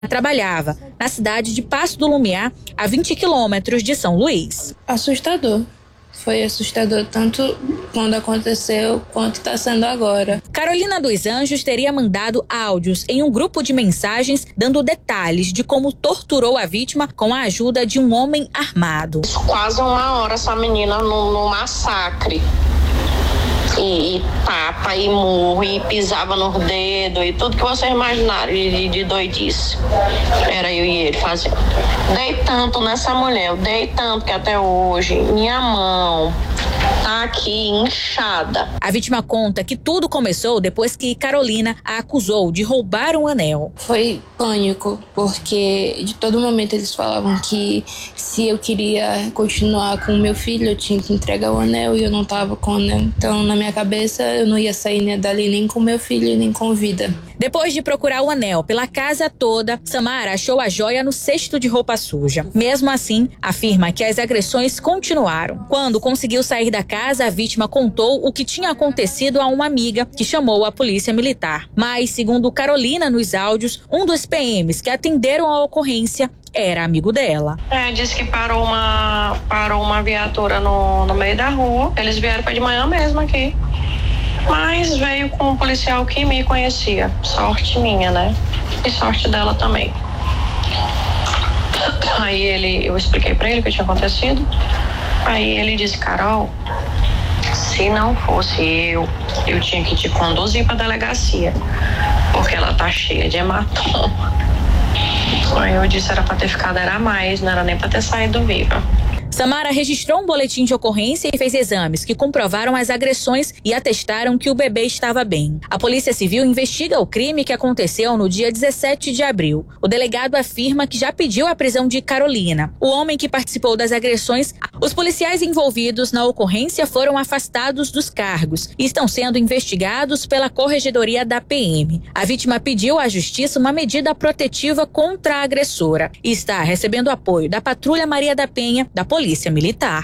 trabalhava na cidade de Passo do Lumiar, a 20 quilômetros de São Luís. Assustador. Foi assustador tanto quando aconteceu quanto está sendo agora. Carolina dos Anjos teria mandado áudios em um grupo de mensagens dando detalhes de como torturou a vítima com a ajuda de um homem armado. Quase 1 hora essa menina no massacre. E tapa, e murro, e pisava nos dedos, e tudo que você imaginar de doidice. Era eu e ele fazendo. Dei tanto nessa mulher, eu dei tanto que até hoje minha mão tá aqui inchada. A vítima conta que tudo começou depois que Carolina a acusou de roubar um anel. Foi pânico, porque de todo momento eles falavam que se eu queria continuar com o meu filho, eu tinha que entregar o anel e eu não tava com o anel. Então, na minha cabeça, eu não ia sair dali nem com meu filho, nem com vida. Depois de procurar o anel pela casa toda, Samara achou a joia no cesto de roupa suja. Mesmo assim, afirma que as agressões continuaram. Quando conseguiu sair da casa, a vítima contou o que tinha acontecido a uma amiga que chamou a polícia militar. Mas, segundo Carolina nos áudios, um dos PMs que atenderam a ocorrência era amigo dela. Disse que parou uma viatura no meio da rua. Eles vieram para de manhã mesmo aqui. Mas veio com um policial que me conhecia. Sorte minha, né? E sorte dela também. Aí eu expliquei para ele o que tinha acontecido. Aí ele disse: Carol, se não fosse eu tinha que te conduzir para delegacia, porque ela tá cheia de hematoma. Aí eu disse: era para ter ficado, era mais, não era nem para ter saído viva. Samara registrou um boletim de ocorrência e fez exames que comprovaram as agressões e atestaram que o bebê estava bem. A Polícia Civil investiga o crime que aconteceu no dia 17 de abril. O delegado afirma que já pediu a prisão de Carolina, o homem que participou das agressões. Os policiais envolvidos na ocorrência foram afastados dos cargos e estão sendo investigados pela Corregedoria da PM. A vítima pediu à Justiça uma medida protetiva contra a agressora e está recebendo apoio da Patrulha Maria da Penha, da Polícia Militar.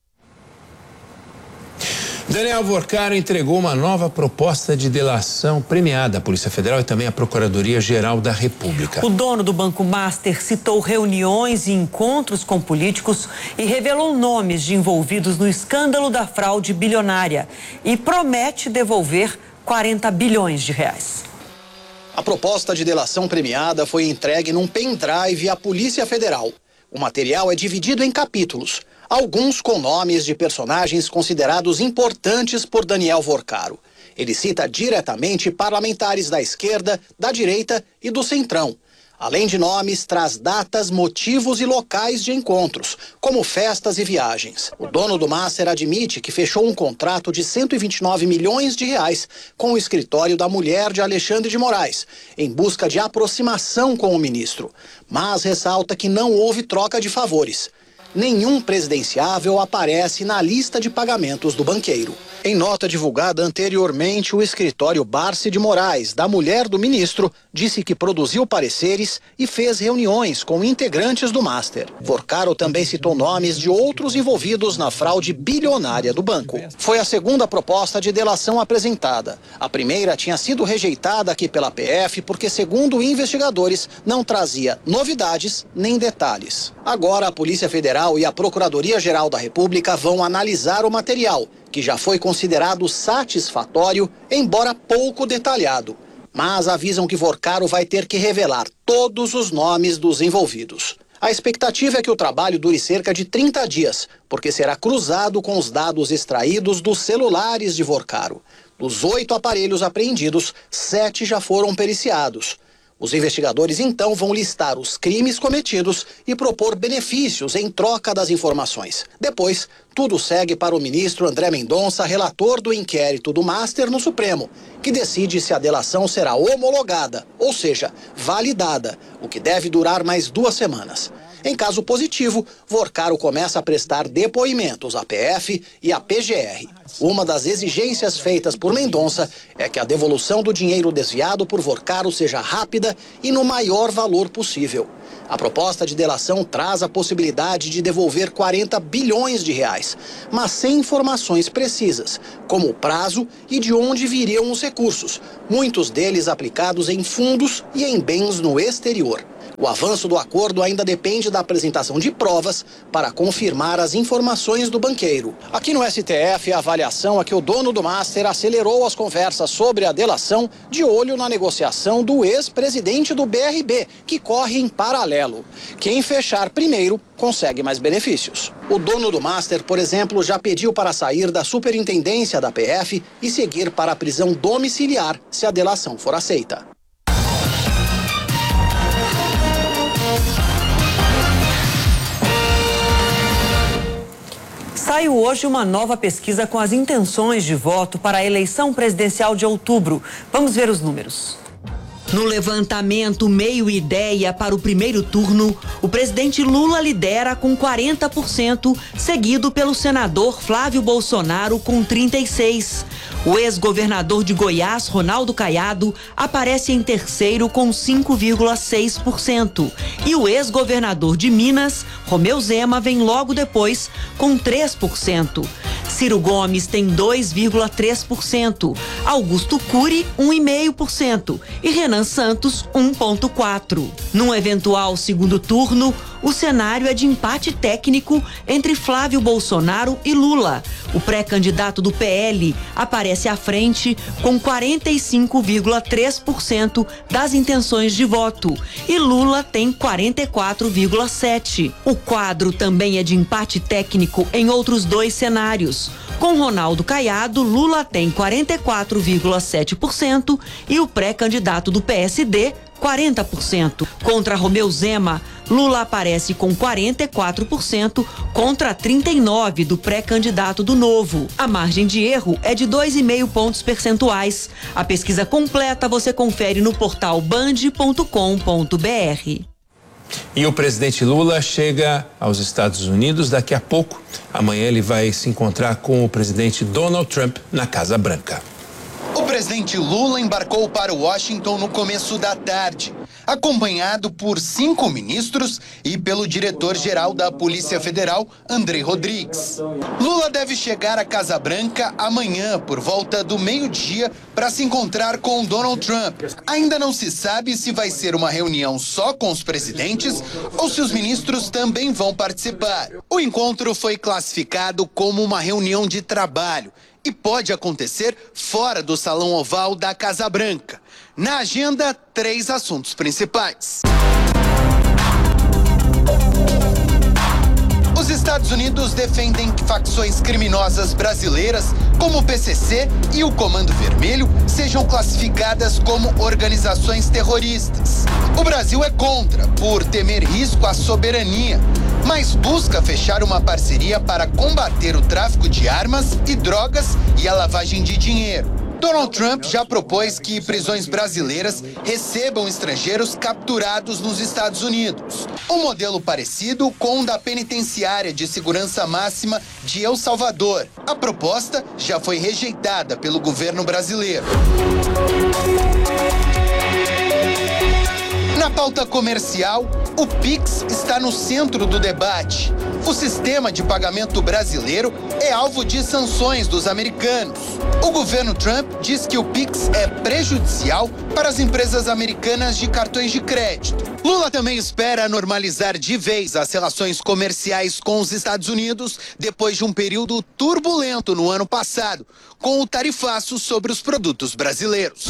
Daniel Vorcaro entregou uma nova proposta de delação premiada à Polícia Federal e também à Procuradoria-Geral da República. O dono do Banco Master citou reuniões e encontros com políticos e revelou nomes de envolvidos no escândalo da fraude bilionária e promete devolver 40 bilhões de reais. A proposta de delação premiada foi entregue num pendrive à Polícia Federal. O material é dividido em capítulos, alguns com nomes de personagens considerados importantes por Daniel Vorcaro. Ele cita diretamente parlamentares da esquerda, da direita e do centrão. Além de nomes, traz datas, motivos e locais de encontros, como festas e viagens. O dono do Master admite que fechou um contrato de 129 milhões de reais com o escritório da mulher de Alexandre de Moraes, em busca de aproximação com o ministro. Mas ressalta que não houve troca de favores. Nenhum presidenciável aparece na lista de pagamentos do banqueiro. Em nota divulgada anteriormente, o escritório Barce de Moraes, da mulher do ministro, disse que produziu pareceres e fez reuniões com integrantes do Master. Vorcaro também citou nomes de outros envolvidos na fraude bilionária do banco. Foi a segunda proposta de delação apresentada. A primeira tinha sido rejeitada aqui pela PF porque, segundo investigadores, não trazia novidades nem detalhes. Agora, a Polícia Federal e a Procuradoria-Geral da República vão analisar o material, que já foi considerado satisfatório, embora pouco detalhado. Mas avisam que Vorcaro vai ter que revelar todos os nomes dos envolvidos. A expectativa é que o trabalho dure cerca de 30 dias, porque será cruzado com os dados extraídos dos celulares de Vorcaro. Dos 8 aparelhos apreendidos, 7 já foram periciados. Os investigadores, então, vão listar os crimes cometidos e propor benefícios em troca das informações. Depois, tudo segue para o ministro André Mendonça, relator do inquérito do Master no Supremo, que decide se a delação será homologada, ou seja, validada, o que deve durar mais 2 semanas. Em caso positivo, Vorcaro começa a prestar depoimentos à PF e à PGR. Uma das exigências feitas por Mendonça é que a devolução do dinheiro desviado por Vorcaro seja rápida e no maior valor possível. A proposta de delação traz a possibilidade de devolver 40 bilhões de reais, mas sem informações precisas, como o prazo e de onde viriam os recursos, muitos deles aplicados em fundos e em bens no exterior. O avanço do acordo ainda depende da apresentação de provas para confirmar as informações do banqueiro. Aqui no STF, a avaliação é que o dono do Master acelerou as conversas sobre a delação de olho na negociação do ex-presidente do BRB, que corre em paralelo. Quem fechar primeiro consegue mais benefícios. O dono do Master, por exemplo, já pediu para sair da superintendência da PF e seguir para a prisão domiciliar se a delação for aceita. Saiu hoje uma nova pesquisa com as intenções de voto para a eleição presidencial de outubro. Vamos ver os números. No levantamento Meio Ideia para o primeiro turno, o presidente Lula lidera com 40%, seguido pelo senador Flávio Bolsonaro com 36%. O ex-governador de Goiás, Ronaldo Caiado, aparece em terceiro com 5,6%. E o ex-governador de Minas, Romeu Zema, vem logo depois com 3%. Ciro Gomes tem 2,3%, Augusto Cury 1,5% e Renan Santos 1,4%. Num eventual segundo turno, o cenário é de empate técnico entre Flávio Bolsonaro e Lula. O pré-candidato do PL aparece à frente com 45,3% das intenções de voto e Lula tem 44,7%. O quadro também é de empate técnico em outros dois cenários. Com Ronaldo Caiado, Lula tem 44,7% e o pré-candidato do PSD, 40%. Contra Romeu Zema, Lula aparece com 44% contra 39% do pré-candidato do Novo. A margem de erro é de 2,5 pontos percentuais. A pesquisa completa você confere no portal band.com.br. E o presidente Lula chega aos Estados Unidos daqui a pouco. Amanhã ele vai se encontrar com o presidente Donald Trump na Casa Branca. O presidente Lula embarcou para Washington no começo da tarde, acompanhado por 5 ministros e pelo diretor-geral da Polícia Federal, André Rodrigues. Lula deve chegar à Casa Branca amanhã, por volta do meio-dia, para se encontrar com Donald Trump. Ainda não se sabe se vai ser uma reunião só com os presidentes ou se os ministros também vão participar. O encontro foi classificado como uma reunião de trabalho e pode acontecer fora do Salão Oval da Casa Branca. Na agenda, 3 assuntos principais. Os Estados Unidos defendem que facções criminosas brasileiras, como o PCC e o Comando Vermelho, sejam classificadas como organizações terroristas. O Brasil é contra, por temer risco à soberania, mas busca fechar uma parceria para combater o tráfico de armas e drogas e a lavagem de dinheiro. Donald Trump já propôs que prisões brasileiras recebam estrangeiros capturados nos Estados Unidos. Um modelo parecido com o da penitenciária de segurança máxima de El Salvador. A proposta já foi rejeitada pelo governo brasileiro. Na pauta comercial, o Pix está no centro do debate. O sistema de pagamento brasileiro é alvo de sanções dos americanos. O governo Trump diz que o Pix é prejudicial para as empresas americanas de cartões de crédito. Lula também espera normalizar de vez as relações comerciais com os Estados Unidos depois de um período turbulento no ano passado, com o tarifaço sobre os produtos brasileiros.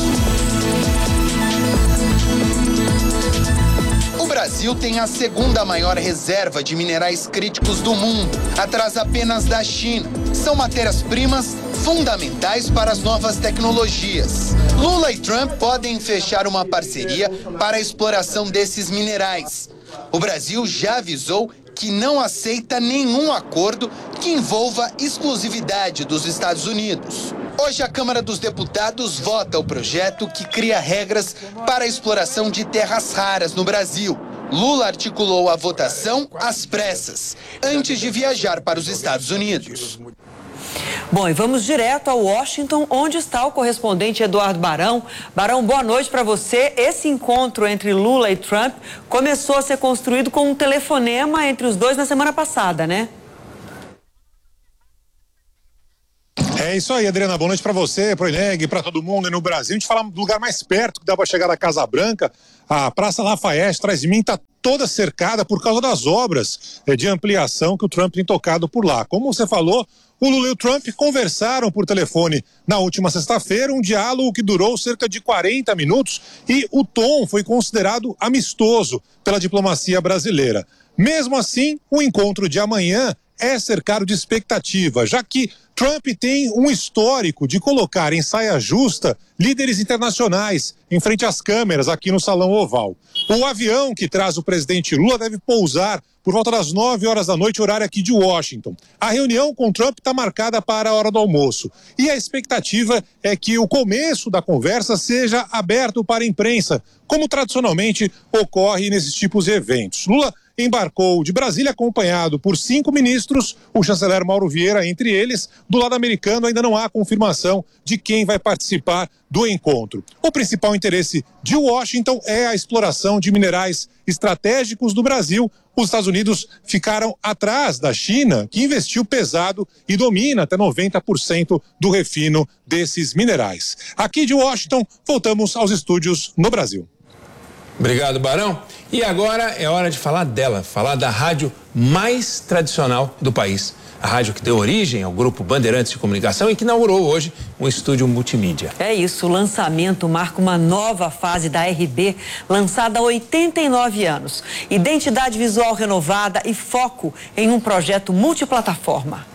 O Brasil tem a segunda maior reserva de minerais críticos do mundo, atrás apenas da China. São matérias-primas fundamentais para as novas tecnologias. Lula e Trump podem fechar uma parceria para a exploração desses minerais. O Brasil já avisou que não aceita nenhum acordo que envolva exclusividade dos Estados Unidos. Hoje, a Câmara dos Deputados vota o projeto que cria regras para a exploração de terras raras no Brasil. Lula articulou a votação às pressas, antes de viajar para os Estados Unidos. Bom, e vamos direto a Washington, onde está o correspondente Eduardo Barão. Barão, boa noite para você. Esse encontro entre Lula e Trump começou a ser construído com um telefonema entre os dois na semana passada, né? É isso aí, Adriana. Boa noite para você, para o Ineg, para todo mundo aí no Brasil. A gente fala do lugar mais perto que dá para chegar da Casa Branca. A Praça Lafayette, atrás de mim, está toda cercada por causa das obras de ampliação que o Trump tem tocado por lá. Como você falou, o Lula e o Trump conversaram por telefone na última sexta-feira, um diálogo que durou cerca de 40 minutos e o tom foi considerado amistoso pela diplomacia brasileira. Mesmo assim, o encontro de amanhã é cercado de expectativa, já que Trump tem um histórico de colocar em saia justa líderes internacionais em frente às câmeras aqui no Salão Oval. O avião que traz o presidente Lula deve pousar por volta das 9 horas da noite, horário aqui de Washington. A reunião com Trump está marcada para a hora do almoço. E a expectativa é que o começo da conversa seja aberto para a imprensa, como tradicionalmente ocorre nesses tipos de eventos. Lula embarcou de Brasília acompanhado por 5 ministros, o chanceler Mauro Vieira entre eles. Do lado americano ainda não há confirmação de quem vai participar do encontro. O principal interesse de Washington é a exploração de minerais estratégicos do Brasil. Os Estados Unidos ficaram atrás da China, que investiu pesado e domina até 90% do refino desses minerais. Aqui de Washington, voltamos aos estúdios no Brasil. Obrigado, Barão. E agora é hora de falar dela, falar da rádio mais tradicional do país. A rádio que deu origem ao Grupo Bandeirantes de Comunicação e que inaugurou hoje um estúdio multimídia. É isso, o lançamento marca uma nova fase da RB, lançada há 89 anos. Identidade visual renovada e foco em um projeto multiplataforma.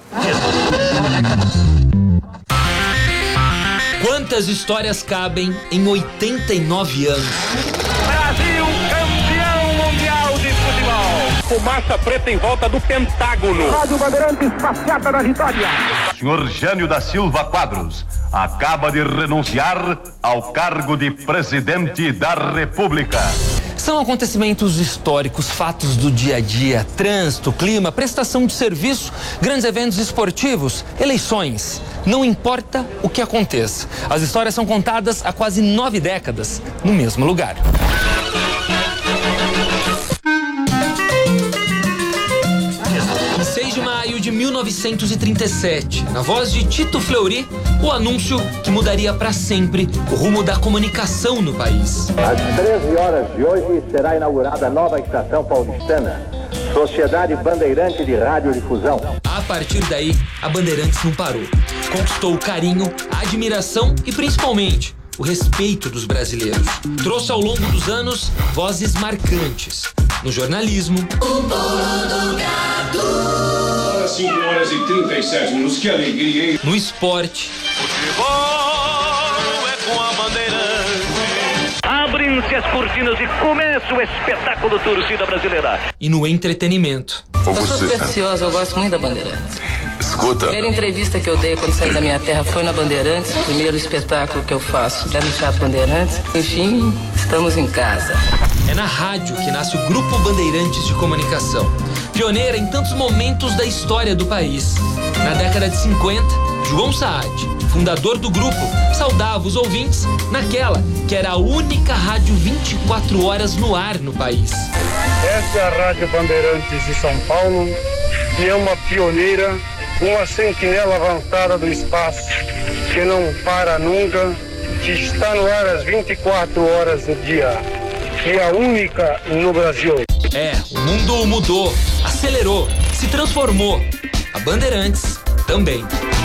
Quantas histórias cabem em 89 anos? Brasil, campeão mundial de futebol. Fumaça preta em volta do Pentágono. Rádio Bandeirantes, passeata da vitória. Senhor Jânio da Silva Quadros acaba de renunciar ao cargo de presidente da República. São acontecimentos históricos, fatos do dia a dia, trânsito, clima, prestação de serviço, grandes eventos esportivos, eleições. Não importa o que aconteça. As histórias são contadas há quase 9 décadas, no mesmo lugar. Em 6 de maio de 1937, na voz de Tito Fleury, o anúncio que mudaria para sempre o rumo da comunicação no país. Às 13 horas de hoje será inaugurada a nova estação paulistana, Sociedade Bandeirante de Radiodifusão. A partir daí, a Bandeirantes não parou. Conquistou o carinho, a admiração e, principalmente, o respeito dos brasileiros. Trouxe ao longo dos anos vozes marcantes. No jornalismo... O Bolo do Gado. 5 horas e 37 minutos, que alegria, hein? No esporte... Futebol é com a Bandeirantes. Abrem-se as cortinas e começa o espetáculo torcida brasileira. E no entretenimento. Eu sou supersticiosa, eu gosto muito da Bandeirantes. Escuta. A primeira entrevista que eu dei quando saí da minha terra foi na Bandeirantes. O primeiro espetáculo que eu faço é no Teatro Bandeirantes. Enfim, estamos em casa. É na rádio que nasce o Grupo Bandeirantes de Comunicação. Pioneira em tantos momentos da história do país. Na década de 50, João Saad, fundador do grupo, saudava os ouvintes naquela que era a única rádio 24 horas no ar no país. Essa é a Rádio Bandeirantes de São Paulo, que é uma pioneira, uma sentinela avançada do espaço, que não para nunca, que está no ar às 24 horas do dia, que é a única no Brasil. É, o mundo mudou, acelerou, se transformou. A Bandeirantes também.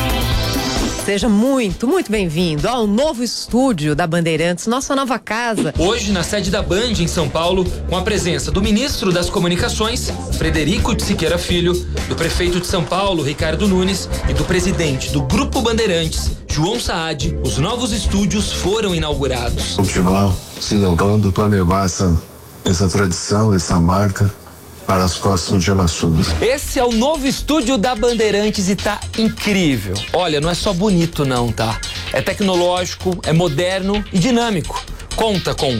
Seja muito, muito bem-vindo ao novo estúdio da Bandeirantes, nossa nova casa. Hoje, na sede da Band, em São Paulo, com a presença do ministro das Comunicações, Frederico de Siqueira Filho, do prefeito de São Paulo, Ricardo Nunes, e do presidente do Grupo Bandeirantes, João Saad, os novos estúdios foram inaugurados. Continuar se levando para levar essa tradição, essa marca para as próximas gerações. Esse é o novo estúdio da Bandeirantes e tá incrível. Olha, não é só bonito não, tá? É tecnológico, é moderno e dinâmico. Conta com 1,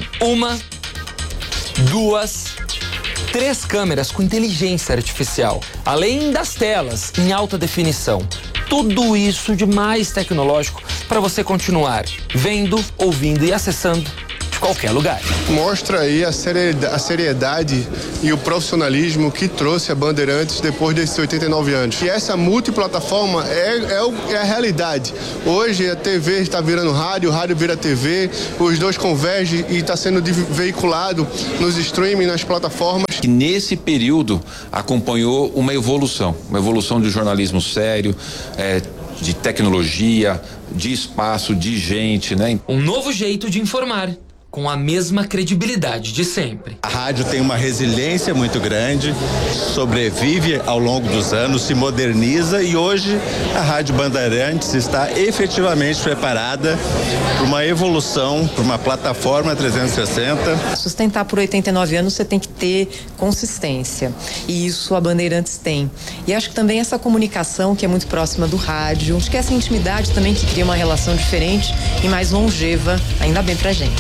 2, 3 câmeras com inteligência artificial, além das telas em alta definição. Tudo isso de mais tecnológico para você continuar vendo, ouvindo e acessando de de qualquer lugar. Mostra aí a seriedade e o profissionalismo que trouxe a Bandeirantes depois desses 89 anos. E essa multiplataforma é a realidade. Hoje a TV está virando rádio, o rádio vira TV, os dois convergem e está sendo veiculado nos streaming, nas plataformas. Que nesse período acompanhou uma evolução de jornalismo sério, de tecnologia, de espaço, de gente, né? Um novo jeito de informar, com a mesma credibilidade de sempre. A rádio tem uma resiliência muito grande, sobrevive ao longo dos anos, se moderniza e hoje a Rádio Bandeirantes está efetivamente preparada para uma evolução, para uma plataforma 360. Sustentar por 89 anos você tem que ter consistência e isso a Bandeirantes tem. E acho que também essa comunicação que é muito próxima do rádio, acho que essa intimidade também que cria uma relação diferente e mais longeva, ainda bem pra gente.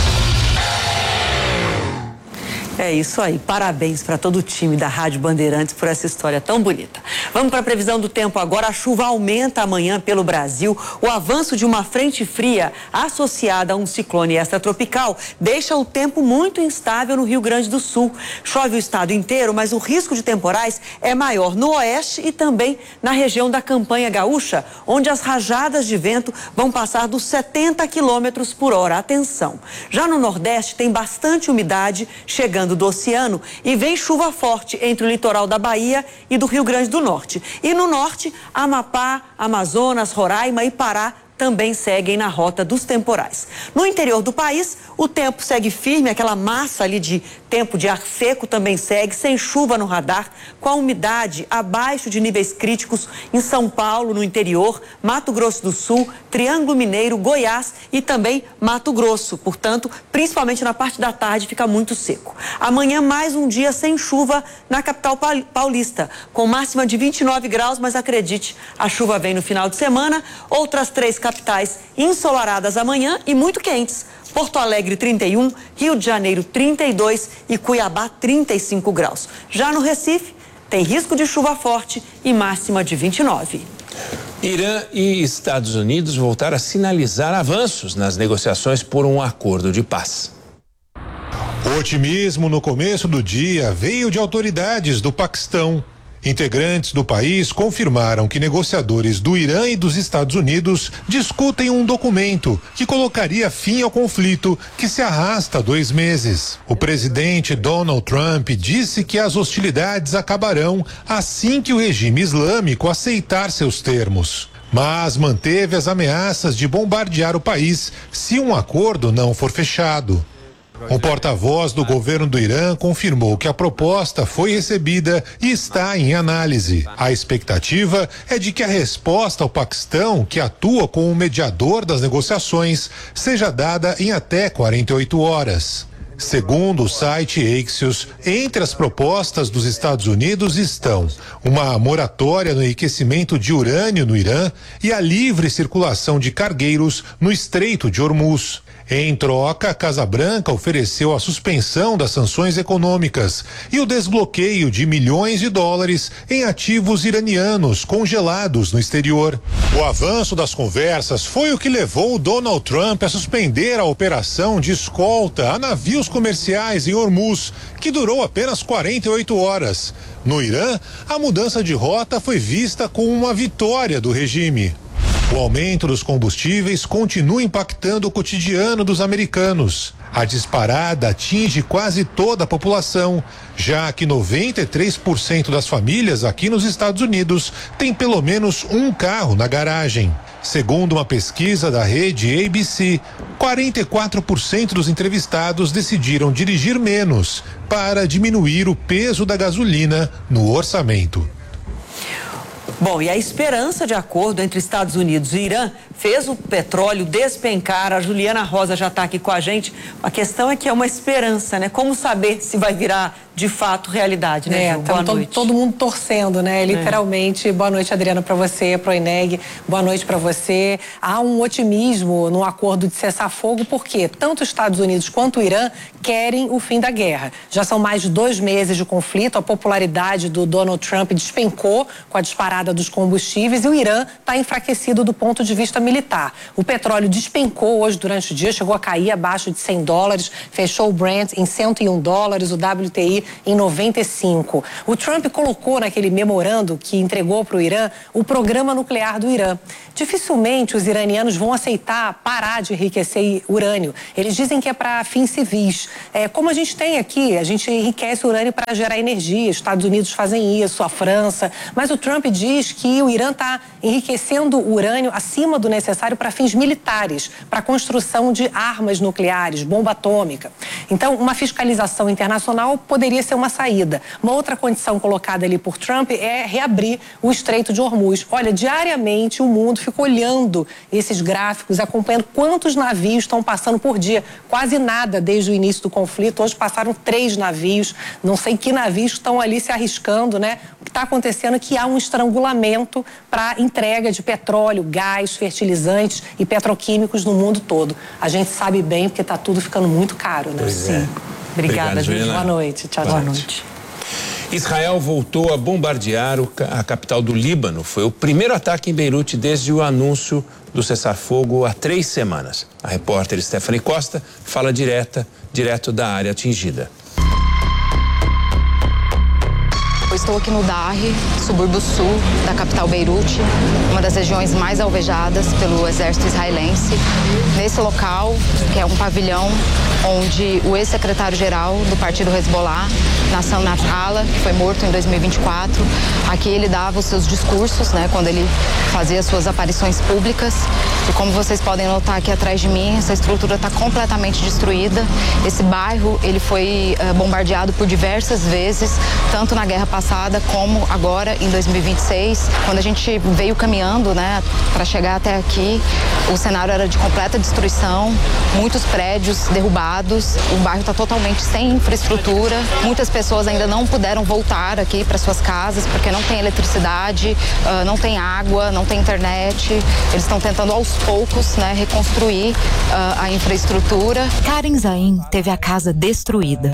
É isso aí, parabéns para todo o time da Rádio Bandeirantes por essa história tão bonita. Vamos para a previsão do tempo agora. A chuva aumenta amanhã pelo Brasil. O avanço de uma frente fria associada a um ciclone extratropical deixa o tempo muito instável no Rio Grande do Sul. Chove o estado inteiro, mas o risco de temporais é maior no oeste e também na região da Campanha Gaúcha, onde as rajadas de vento vão passar dos 70 quilômetros por hora. Atenção! Já no Nordeste tem bastante umidade chegando do oceano e vem chuva forte entre o litoral da Bahia e do Rio Grande do Norte. E no norte, Amapá, Amazonas, Roraima e Pará também seguem na rota dos temporais. No interior do país, o tempo segue firme, aquela massa ali de tempo de ar seco também segue, sem chuva no radar, com a umidade abaixo de níveis críticos em São Paulo, no interior, Mato Grosso do Sul, Triângulo Mineiro, Goiás e também Mato Grosso. Portanto, principalmente na parte da tarde, fica muito seco. Amanhã, mais um dia sem chuva na capital paulista, com máxima de 29 graus, mas acredite, a chuva vem no final de semana. Outras 3 capitais ensolaradas amanhã e muito quentes. Porto Alegre 31, Rio de Janeiro 32 e Cuiabá 35 graus. Já no Recife tem risco de chuva forte e máxima de 29. Irã e Estados Unidos voltaram a sinalizar avanços nas negociações por um acordo de paz. O otimismo no começo do dia veio de autoridades do Paquistão. Integrantes do país confirmaram que negociadores do Irã e dos Estados Unidos discutem um documento que colocaria fim ao conflito que se arrasta há 2 meses. O presidente Donald Trump disse que as hostilidades acabarão assim que o regime islâmico aceitar seus termos, mas manteve as ameaças de bombardear o país se um acordo não for fechado. Um porta-voz do governo do Irã confirmou que a proposta foi recebida e está em análise. A expectativa é de que a resposta ao Paquistão, que atua como mediador das negociações, seja dada em até 48 horas. Segundo o site Axios, entre as propostas dos Estados Unidos estão uma moratória no enriquecimento de urânio no Irã e a livre circulação de cargueiros no Estreito de Hormuz. Em troca, a Casa Branca ofereceu a suspensão das sanções econômicas e o desbloqueio de milhões de dólares em ativos iranianos congelados no exterior. O avanço das conversas foi o que levou o Donald Trump a suspender a operação de escolta a navios comerciais em Hormuz, que durou apenas 48 horas. No Irã, a mudança de rota foi vista como uma vitória do regime. O aumento dos combustíveis continua impactando o cotidiano dos americanos. A disparada atinge quase toda a população, já que 93% das famílias aqui nos Estados Unidos têm pelo menos um carro na garagem. Segundo uma pesquisa da rede ABC, 44% dos entrevistados decidiram dirigir menos para diminuir o peso da gasolina no orçamento. Bom, e a esperança de acordo entre Estados Unidos e Irã fez o petróleo despencar. A Juliana Rosa já está aqui com a gente. A questão é que é uma esperança, né? Como saber se vai virar de fato realidade, né? Boa noite. Todo mundo torcendo, né? Literalmente. Boa noite, Adriana, para você, pro Eneg. Boa noite para você. Há um otimismo no acordo de cessar-fogo, porque tanto os Estados Unidos quanto o Irã querem o fim da guerra. Já são mais de 2 meses de conflito. A popularidade do Donald Trump despencou com a disparada dos combustíveis e o Irã está enfraquecido do ponto de vista militar. O petróleo despencou hoje durante o dia, chegou a cair abaixo de $100, fechou o Brent em $101, o WTI em 95. O Trump colocou naquele memorando que entregou para o Irã o programa nuclear do Irã. Dificilmente os iranianos vão aceitar parar de enriquecer urânio. Eles dizem que é para fins civis. Como a gente tem aqui, a gente enriquece urânio para gerar energia. Estados Unidos fazem isso, a França. Mas o Trump diz que o Irã está enriquecendo urânio acima do necessário para fins militares, para a construção de armas nucleares, bomba atômica. Então, uma fiscalização internacional poderia ser uma saída. Uma outra condição colocada ali por Trump é reabrir o Estreito de Hormuz. Olha, diariamente o mundo fica olhando esses gráficos, acompanhando quantos navios estão passando por dia. Quase nada desde o início do conflito. Hoje passaram 3 navios. Não sei que navios estão ali se arriscando, né? O que está acontecendo é que há um estrangulamento para entrega de petróleo, gás, fertilizantes e petroquímicos no mundo todo. A gente sabe bem porque está tudo ficando muito caro, né? Sim. Obrigada, Juliana. Boa noite. Tchau, Boa tchau. noite. Israel voltou a bombardear a capital do Líbano. Foi o primeiro ataque em Beirute desde o anúncio do cessar-fogo há 3 semanas. A repórter Stephanie Costa fala direto da área atingida. Eu estou aqui no Darre, subúrbio sul da capital Beirute, uma das regiões mais alvejadas pelo exército israelense. Nesse local, que é um pavilhão onde o ex-secretário-geral do partido Hezbollah, Nassim Nasrallah, que foi morto em 2024, aqui ele dava os seus discursos, né, quando ele fazia suas aparições públicas. E como vocês podem notar aqui atrás de mim, essa estrutura está completamente destruída. Esse bairro, ele foi bombardeado por diversas vezes, tanto na guerra passada como agora em 2026. Quando a gente veio caminhando, né, para chegar até aqui, o cenário era de completa destruição, muitos prédios derrubados, o bairro está totalmente sem infraestrutura. Muitas pessoas ainda não puderam voltar aqui para suas casas porque não tem eletricidade, não tem água, não tem internet. Eles estão tentando aos poucos, né, reconstruir a infraestrutura. Karen Zain teve a casa destruída.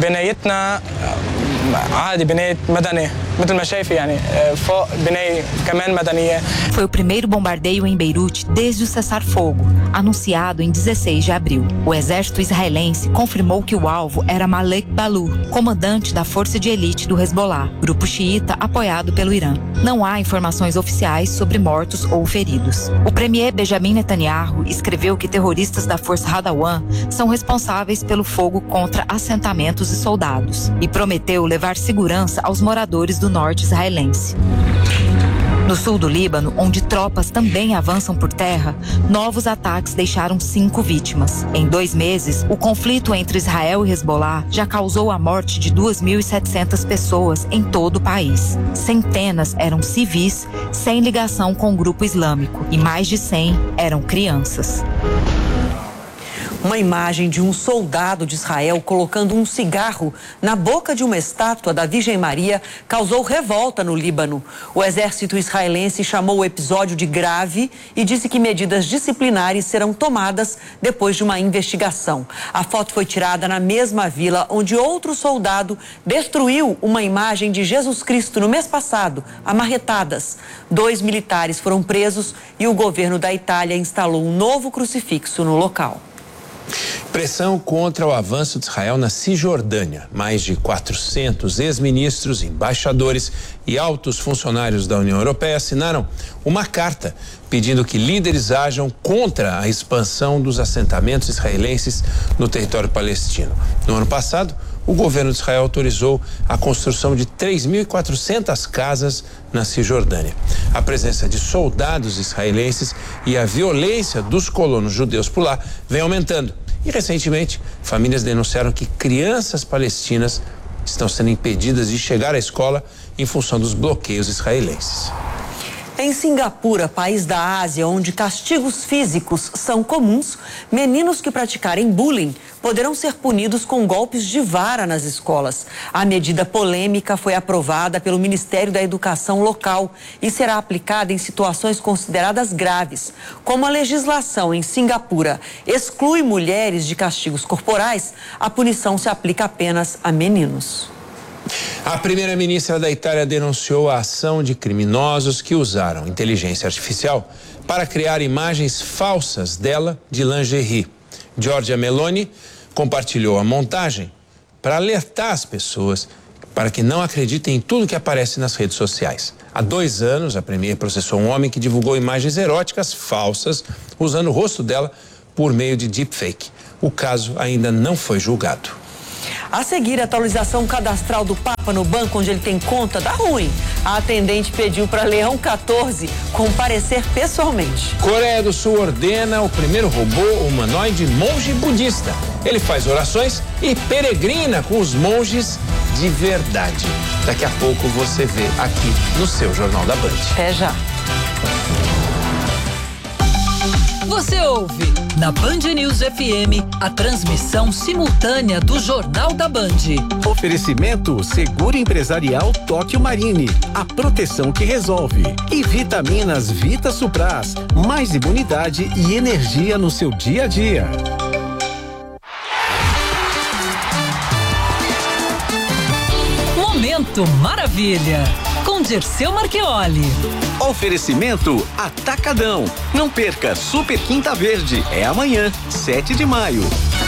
Foi o primeiro bombardeio em Beirute desde o cessar-fogo, anunciado em 16 de abril. O exército israelense confirmou que o alvo era Malek Balou, comandante da força de elite do Hezbollah, grupo xiita apoiado pelo Irã. Não há informações oficiais sobre mortos ou feridos. O premier Benjamin Netanyahu escreveu que terroristas da força Hadawan são responsáveis pelo fogo contra assentamentos e soldados e prometeu levar segurança aos moradores do norte israelense. No sul do Líbano, onde tropas também avançam por terra, novos ataques deixaram 5 vítimas. Em 2 meses, o conflito entre Israel e Hezbollah já causou a morte de 2.700 pessoas em todo o país. Centenas eram civis sem ligação com o grupo islâmico e mais de 100 eram crianças. Uma imagem de um soldado de Israel colocando um cigarro na boca de uma estátua da Virgem Maria causou revolta no Líbano. O exército israelense chamou o episódio de grave e disse que medidas disciplinares serão tomadas depois de uma investigação. A foto foi tirada na mesma vila onde outro soldado destruiu uma imagem de Jesus Cristo no mês passado, a marretadas. 2 militares foram presos e o governo da Itália instalou um novo crucifixo no local. Pressão contra o avanço de Israel na Cisjordânia. Mais de 400 ex-ministros, embaixadores e altos funcionários da União Europeia assinaram uma carta pedindo que líderes ajam contra a expansão dos assentamentos israelenses no território palestino. No ano passado, o governo de Israel autorizou a construção de 3.400 casas na Cisjordânia. A presença de soldados israelenses e a violência dos colonos judeus por lá vem aumentando. E, recentemente, famílias denunciaram que crianças palestinas estão sendo impedidas de chegar à escola em função dos bloqueios israelenses. Em Singapura, país da Ásia, onde castigos físicos são comuns, meninos que praticarem bullying poderão ser punidos com golpes de vara nas escolas. A medida polêmica foi aprovada pelo Ministério da Educação local e será aplicada em situações consideradas graves. Como a legislação em Singapura exclui mulheres de castigos corporais, a punição se aplica apenas a meninos. A primeira-ministra da Itália denunciou a ação de criminosos que usaram inteligência artificial para criar imagens falsas dela de lingerie. Giorgia Meloni compartilhou a montagem para alertar as pessoas para que não acreditem em tudo que aparece nas redes sociais. Há 2 anos, a Premier processou um homem que divulgou imagens eróticas falsas usando o rosto dela por meio de deepfake. O caso ainda não foi julgado. A seguir, a atualização cadastral do Papa no banco onde ele tem conta dá ruim. A atendente pediu para Leão 14 comparecer pessoalmente. Coreia do Sul ordena o primeiro robô humanoide monge budista. Ele faz orações e peregrina com os monges de verdade. Daqui a pouco você vê aqui no seu Jornal da Band. Até já. Você ouve na Band News FM a transmissão simultânea do Jornal da Band. Oferecimento Seguro Empresarial Tóquio Marine, a proteção que resolve. E vitaminas Vita Supras, mais imunidade e energia no seu dia a dia. Momento Maravilha, com Dirceu Marchioli. Oferecimento Atacadão. Não perca Super Quinta Verde. É amanhã, 7 de maio.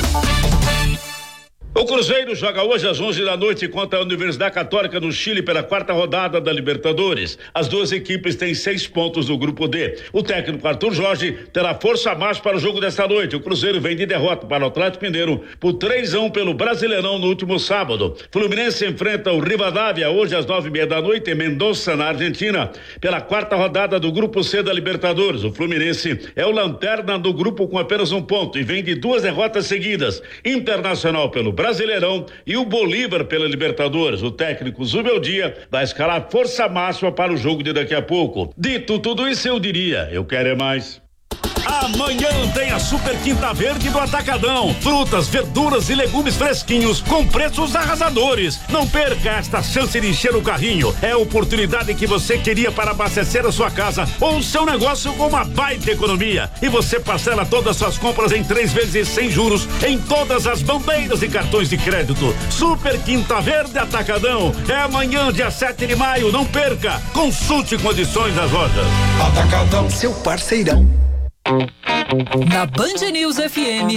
O Cruzeiro joga hoje às 11 da noite contra a Universidade Católica no Chile pela 4ª rodada da Libertadores. As duas equipes têm 6 pontos do grupo D. O técnico Arthur Jorge terá força a mais para o jogo desta noite. O Cruzeiro vem de derrota para o Atlético Mineiro por 3-1 pelo Brasileirão no último sábado. Fluminense enfrenta o Rivadavia hoje às 9:30 da noite em Mendoza, na Argentina, pela 4ª rodada do grupo C da Libertadores. O Fluminense é o lanterna do grupo com apenas 1 ponto e vem de 2 derrotas seguidas. Internacional pelo Brasileirão e o Bolívar pela Libertadores. O técnico Zubeldia vai escalar força máxima para o jogo de daqui a pouco. Dito tudo isso, eu diria, eu quero é mais. Amanhã tem a Super Quinta Verde do Atacadão. Frutas, verduras e legumes fresquinhos com preços arrasadores. Não perca esta chance de encher o carrinho. É a oportunidade que você queria para abastecer a sua casa ou o seu negócio com uma baita economia. E você parcela todas as suas compras em 3 vezes sem juros em todas as bandeiras e cartões de crédito. Super Quinta Verde Atacadão. É amanhã, dia 7 de maio. Não perca. Consulte condições das lojas. Atacadão, seu parceirão. Na Band News FM,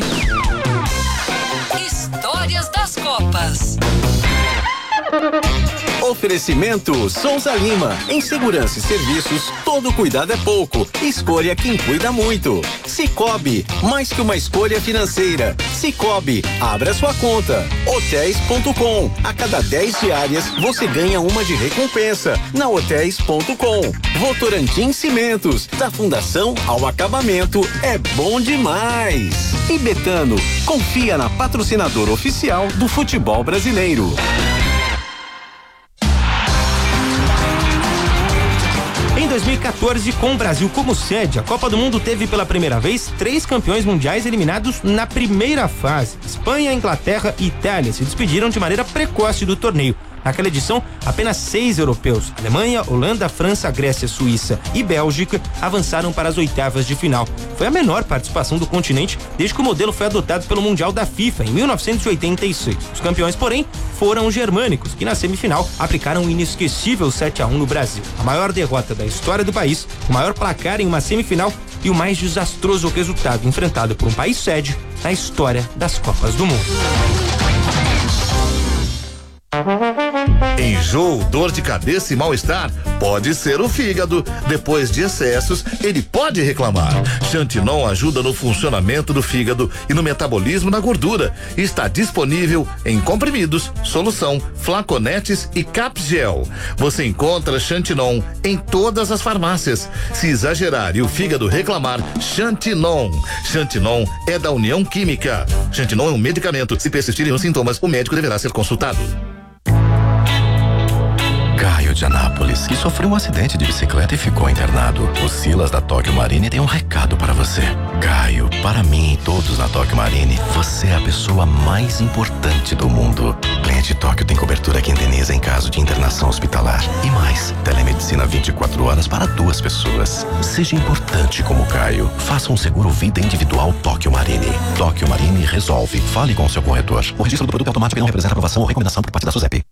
Histórias das Copas. Oferecimento Souza Lima. Em segurança e serviços, todo cuidado é pouco. Escolha quem cuida muito. Cicobi, mais que uma escolha financeira. Cicobi, abra sua conta. Hotéis.com. A cada 10 diárias, você ganha uma de recompensa. Na Hotéis.com. Votorantim Cimentos. Da fundação ao acabamento, é bom demais. E Betano, confia na patrocinadora oficial do futebol brasileiro. Em 2014, com o Brasil como sede, a Copa do Mundo teve pela primeira vez 3 campeões mundiais eliminados na primeira fase. Espanha, Inglaterra e Itália se despediram de maneira precoce do torneio. Naquela edição, apenas 6 europeus, Alemanha, Holanda, França, Grécia, Suíça e Bélgica, avançaram para as oitavas de final. Foi a menor participação do continente desde que o modelo foi adotado pelo Mundial da FIFA em 1986. Os campeões, porém, foram os germânicos, que na semifinal aplicaram um inesquecível 7-1 no Brasil. A maior derrota da história do país, o maior placar em uma semifinal e o mais desastroso resultado enfrentado por um país sede na história das Copas do Mundo. Enjoo, dor de cabeça e mal-estar pode ser o fígado. Depois de excessos, ele pode reclamar. Xantinon ajuda no funcionamento do fígado e no metabolismo da gordura. Está disponível em comprimidos, solução, flaconetes e capgel. Você encontra Xantinon em todas as farmácias. Se exagerar e o fígado reclamar, Xantinon. Xantinon é da União Química. Xantinon é um medicamento. Se persistirem os sintomas, o médico deverá ser consultado. Caio de Anápolis, que sofreu um acidente de bicicleta e ficou internado. O Silas da Tóquio Marine tem um recado para você. Caio, para mim e todos na Tóquio Marine, você é a pessoa mais importante do mundo. Cliente Tóquio tem cobertura que indeniza em caso de internação hospitalar. E mais, telemedicina 24 horas para 2 pessoas. Seja importante como Caio. Faça um seguro vida individual Tóquio Marine. Tóquio Marine resolve. Fale com o seu corretor. O registro do produto automático não representa aprovação ou recomendação por parte da SUSEP.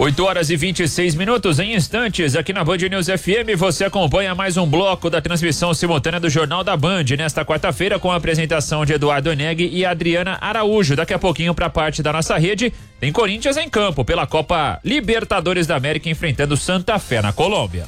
8h26. Em instantes, aqui na Band News FM, você acompanha mais um bloco da transmissão simultânea do Jornal da Band, nesta quarta-feira, com a apresentação de Eduardo Oeneg e Adriana Araújo. Daqui a pouquinho, para parte da nossa rede, tem Corinthians em campo pela Copa Libertadores da América, enfrentando Santa Fé na Colômbia.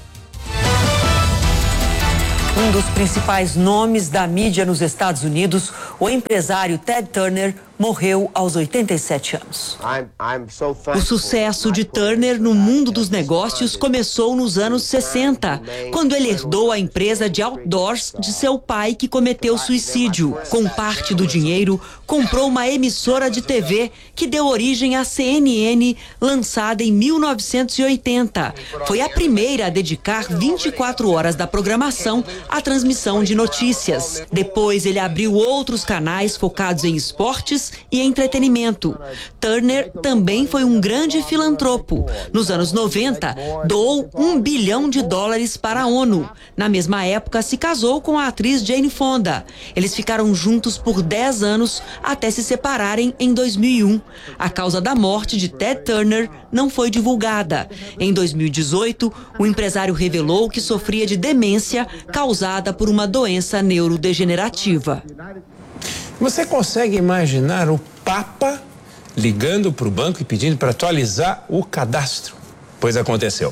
Um dos principais nomes da mídia nos Estados Unidos, o empresário Ted Turner, morreu aos 87 anos. O sucesso de Turner no mundo dos negócios começou nos anos 60, quando ele herdou a empresa de outdoors de seu pai, que cometeu suicídio. Com parte do dinheiro, comprou uma emissora de TV que deu origem à CNN, lançada em 1980. Foi a primeira a dedicar 24 horas da programação à transmissão de notícias. Depois, ele abriu outros canais focados em esportes e entretenimento. Turner também foi um grande filantropo. Nos anos 90, doou $1 bilhão para a ONU. Na mesma época, se casou com a atriz Jane Fonda. Eles ficaram juntos por 10 anos até se separarem em 2001. A causa da morte de Ted Turner não foi divulgada. Em 2018, o empresário revelou que sofria de demência causada por uma doença neurodegenerativa. Você consegue imaginar o Papa ligando para o banco e pedindo para atualizar o cadastro? Pois aconteceu.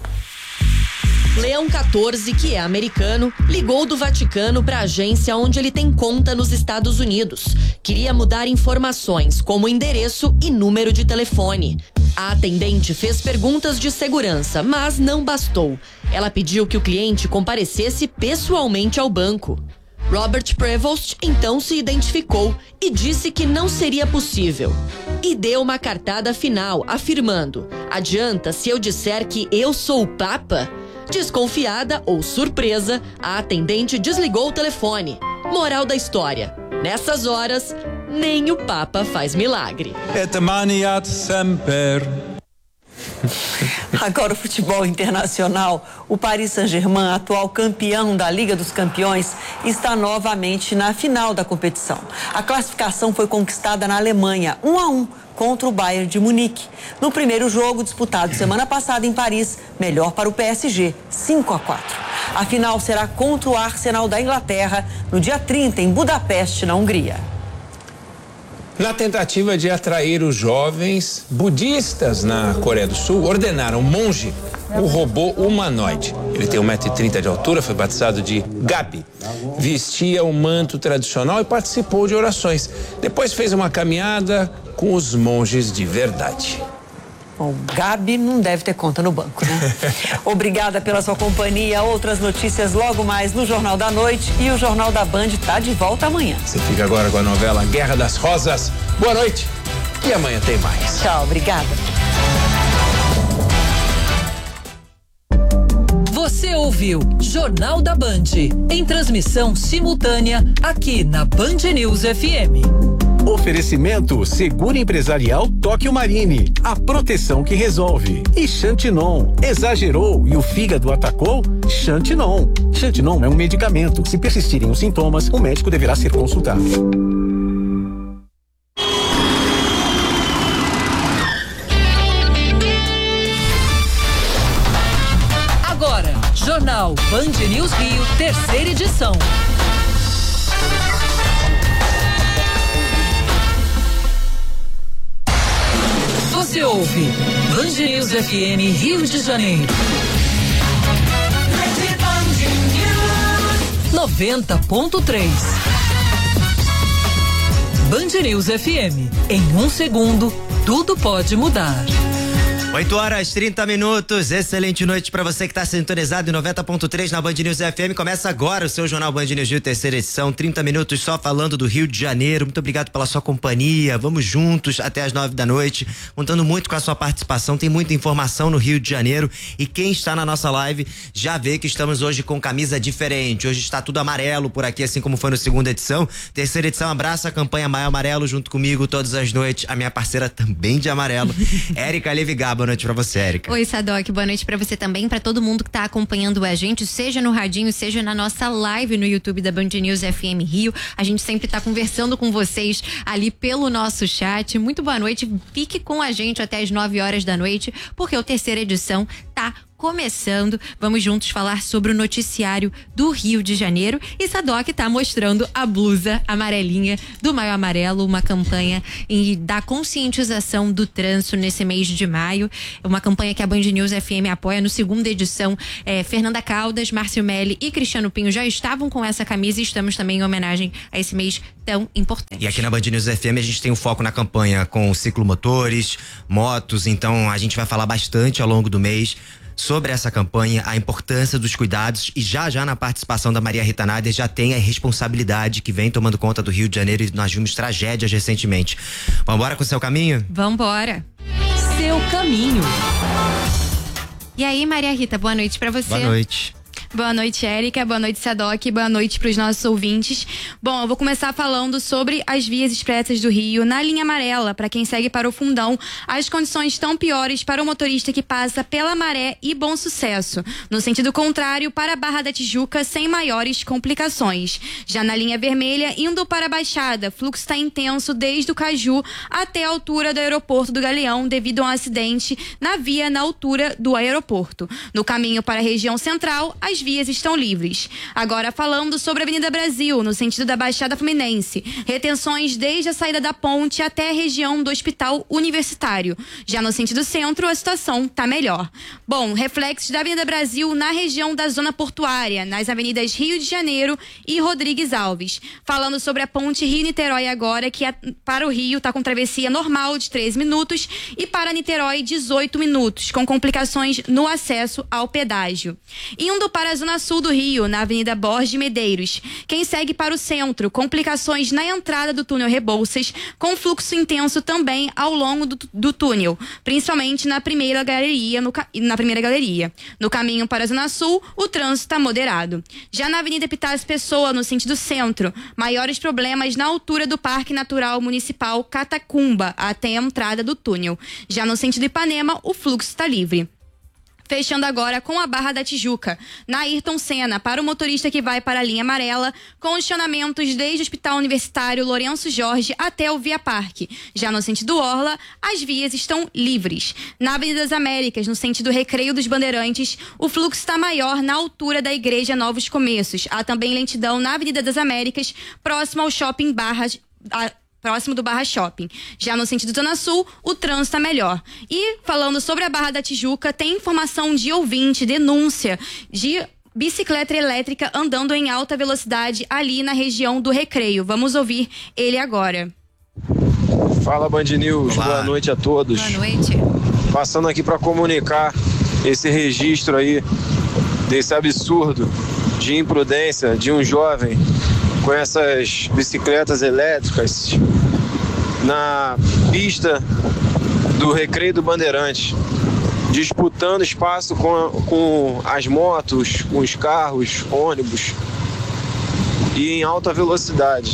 Leão XIV, que é americano, ligou do Vaticano para a agência onde ele tem conta nos Estados Unidos. Queria mudar informações, como endereço e número de telefone. A atendente fez perguntas de segurança, mas não bastou. Ela pediu que o cliente comparecesse pessoalmente ao banco. Robert Prevost então se identificou e disse que não seria possível. E deu uma cartada final, afirmando: adianta se eu disser que eu sou o Papa? Desconfiada ou surpresa, a atendente desligou o telefone. Moral da história: nessas horas, nem o Papa faz milagre. Et maniat semper. Agora o futebol internacional. O Paris Saint-Germain, atual campeão da Liga dos Campeões, está novamente na final da competição. A classificação foi conquistada na Alemanha, 1-1, contra o Bayern de Munique. No primeiro jogo, disputado semana passada em Paris, melhor para o PSG, 5-4. A final será contra o Arsenal da Inglaterra, no dia 30, em Budapeste, na Hungria. Na tentativa de atrair os jovens budistas na Coreia do Sul, ordenaram um monge o robô humanoide. Ele tem 1,30 m de altura, foi batizado de Gabi. Vestia o manto tradicional e participou de orações. Depois fez uma caminhada com os monges de verdade. Bom, Gabi não deve ter conta no banco, né? Obrigada pela sua companhia. Outras notícias logo mais no Jornal da Noite, e o Jornal da Band está de volta amanhã. Você fica agora com a novela Guerra das Rosas. Boa noite e amanhã tem mais. Tchau, obrigada. Você ouviu Jornal da Band, em transmissão simultânea aqui na Band News FM. Oferecimento Seguro Empresarial Tóquio Marine, a proteção que resolve. E Xantinon, exagerou e o fígado atacou? Xantinon. Xantinon é um medicamento. Se persistirem os sintomas, o médico deverá ser consultado. Agora, Jornal Band News Rio, terceira edição. Você ouve Band News FM Rio de Janeiro. 90.3. Band News FM. Em 1 segundo, tudo pode mudar. 8h30. Excelente noite pra você que tá sintonizado em 90.3 na Band News FM. Começa agora o seu Jornal Band News Rio, terceira edição. 30 minutos só falando do Rio de Janeiro. Muito obrigado pela sua companhia. Vamos juntos até as 9 da noite, contando muito com a sua participação. Tem muita informação no Rio de Janeiro. E quem está na nossa live já vê que estamos hoje com camisa diferente. Hoje está tudo amarelo por aqui, assim como foi na segunda edição. Terceira edição, abraça a campanha Maio Amarelo junto comigo todas as noites. A minha parceira também de amarelo, Érica Levigaba. Boa noite pra você, Érica. Oi, Sadoc, boa noite pra você também, pra todo mundo que tá acompanhando a gente, seja no radinho, seja na nossa live no YouTube da Band News FM Rio. A gente sempre tá conversando com vocês ali pelo nosso chat. Muito boa noite, fique com a gente até as 9 horas da noite, porque a terceira edição tá começando. Vamos juntos falar sobre o noticiário do Rio de Janeiro. E Sadoc tá mostrando a blusa amarelinha do Maio Amarelo, uma campanha da conscientização do trânsito nesse mês de maio. Uma campanha que a Band News FM apoia. No segunda edição, Fernanda Caldas, Márcio Melli e Cristiano Pinho já estavam com essa camisa e estamos também em homenagem a esse mês tão importante. E aqui na Band News FM a gente tem um foco na campanha com ciclomotores, motos, então a gente vai falar bastante ao longo do mês sobre essa campanha, a importância dos cuidados e já na participação da Maria Rita Nader já tem a responsabilidade que vem tomando conta do Rio de Janeiro e nós vimos tragédias recentemente. Vambora com o Seu Caminho? Vambora. Seu Caminho. E aí, Maria Rita, boa noite pra você. Boa noite. Boa noite, Érica. Boa noite, Sadoc. Boa noite para os nossos ouvintes. Bom, eu vou começar falando sobre as vias expressas do Rio. Na linha amarela, para quem segue para o Fundão, as condições estão piores para o motorista que passa pela Maré e Bom Sucesso. No sentido contrário, para a Barra da Tijuca, sem maiores complicações. Já na linha vermelha, indo para a Baixada, fluxo está intenso desde o Caju até a altura do aeroporto do Galeão, devido a um acidente na via na altura do aeroporto. No caminho para a região central, as vias estão livres. Agora falando sobre a Avenida Brasil, no sentido da Baixada Fluminense. Retenções desde a saída da ponte até a região do Hospital Universitário. Já no sentido centro, a situação está melhor. Bom, reflexos da Avenida Brasil na região da Zona Portuária, nas avenidas Rio de Janeiro e Rodrigues Alves. Falando sobre a ponte Rio-Niterói agora, que para o Rio está com travessia normal de 13 minutos e para Niterói 18 minutos, com complicações no acesso ao pedágio. Indo para a Zona Sul do Rio, na Avenida Borges de Medeiros. Quem segue para o centro, complicações na entrada do túnel Rebouças, com fluxo intenso também ao longo do túnel, principalmente na primeira galeria. No caminho para a Zona Sul, o trânsito está moderado. Já na Avenida Epitácio Pessoa, no sentido centro, maiores problemas na altura do Parque Natural Municipal Catacumba, até a entrada do túnel. Já no sentido Ipanema, o fluxo está livre. Fechando agora com a Barra da Tijuca, na Ayrton Senna, para o motorista que vai para a linha amarela, congestionamentos desde o Hospital Universitário Lourenço Jorge até o Via Parque. Já no sentido Orla, as vias estão livres. Na Avenida das Américas, no sentido Recreio dos Bandeirantes, o fluxo está maior na altura da Igreja Novos Começos. Há também lentidão na Avenida das Américas, próximo ao Shopping próximo do Barra Shopping. Já no sentido Zona Sul, o trânsito está melhor. E falando sobre a Barra da Tijuca, tem informação de ouvinte, denúncia de bicicleta elétrica andando em alta velocidade ali na região do Recreio. Vamos ouvir ele agora. Fala, Band News. Olá. Boa noite a todos. Boa noite. Passando aqui para comunicar esse registro aí desse absurdo de imprudência de um jovem com essas bicicletas elétricas na pista do Recreio do Bandeirante, disputando espaço com as motos, com os carros, ônibus e em alta velocidade.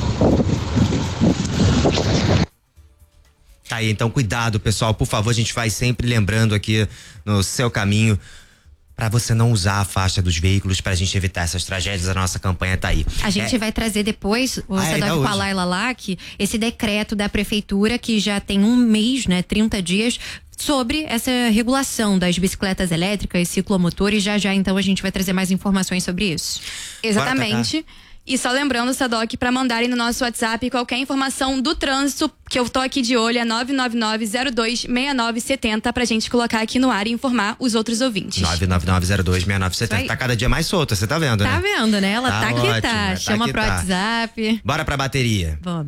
Tá aí, então cuidado, pessoal, por favor, a gente vai sempre lembrando aqui no Seu Caminho para você não usar a faixa dos veículos pra gente evitar essas tragédias. A nossa campanha tá aí. A gente vai trazer depois, o Sadoc Palai Lalak, esse decreto da prefeitura que já tem um mês, 30 dias, sobre essa regulação das bicicletas elétricas, ciclomotores. Já então a gente vai trazer mais informações sobre isso. Exatamente. E só lembrando, Sadoc, para mandarem no nosso WhatsApp qualquer informação do trânsito, que eu tô aqui de olho, é 999-02-6970, pra gente colocar aqui no ar e informar os outros ouvintes. 999-02-6970. Tá cada dia mais solta, você tá vendo, né? Tá vendo, né? Ela tá que tá. Chama pro WhatsApp. Bora pra bateria. Vamos.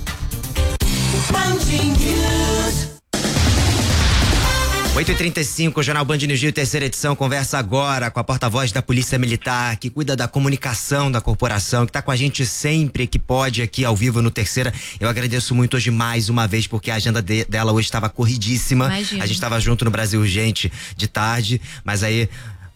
8h35, o Jornal Band News Rio, terceira edição, conversa agora com a porta-voz da Polícia Militar, que cuida da comunicação da corporação, que tá com a gente sempre que pode aqui ao vivo no Terceira. Eu agradeço muito hoje mais uma vez, porque a agenda dela hoje estava corridíssima. Imagina. A gente estava junto no Brasil Urgente de tarde, mas aí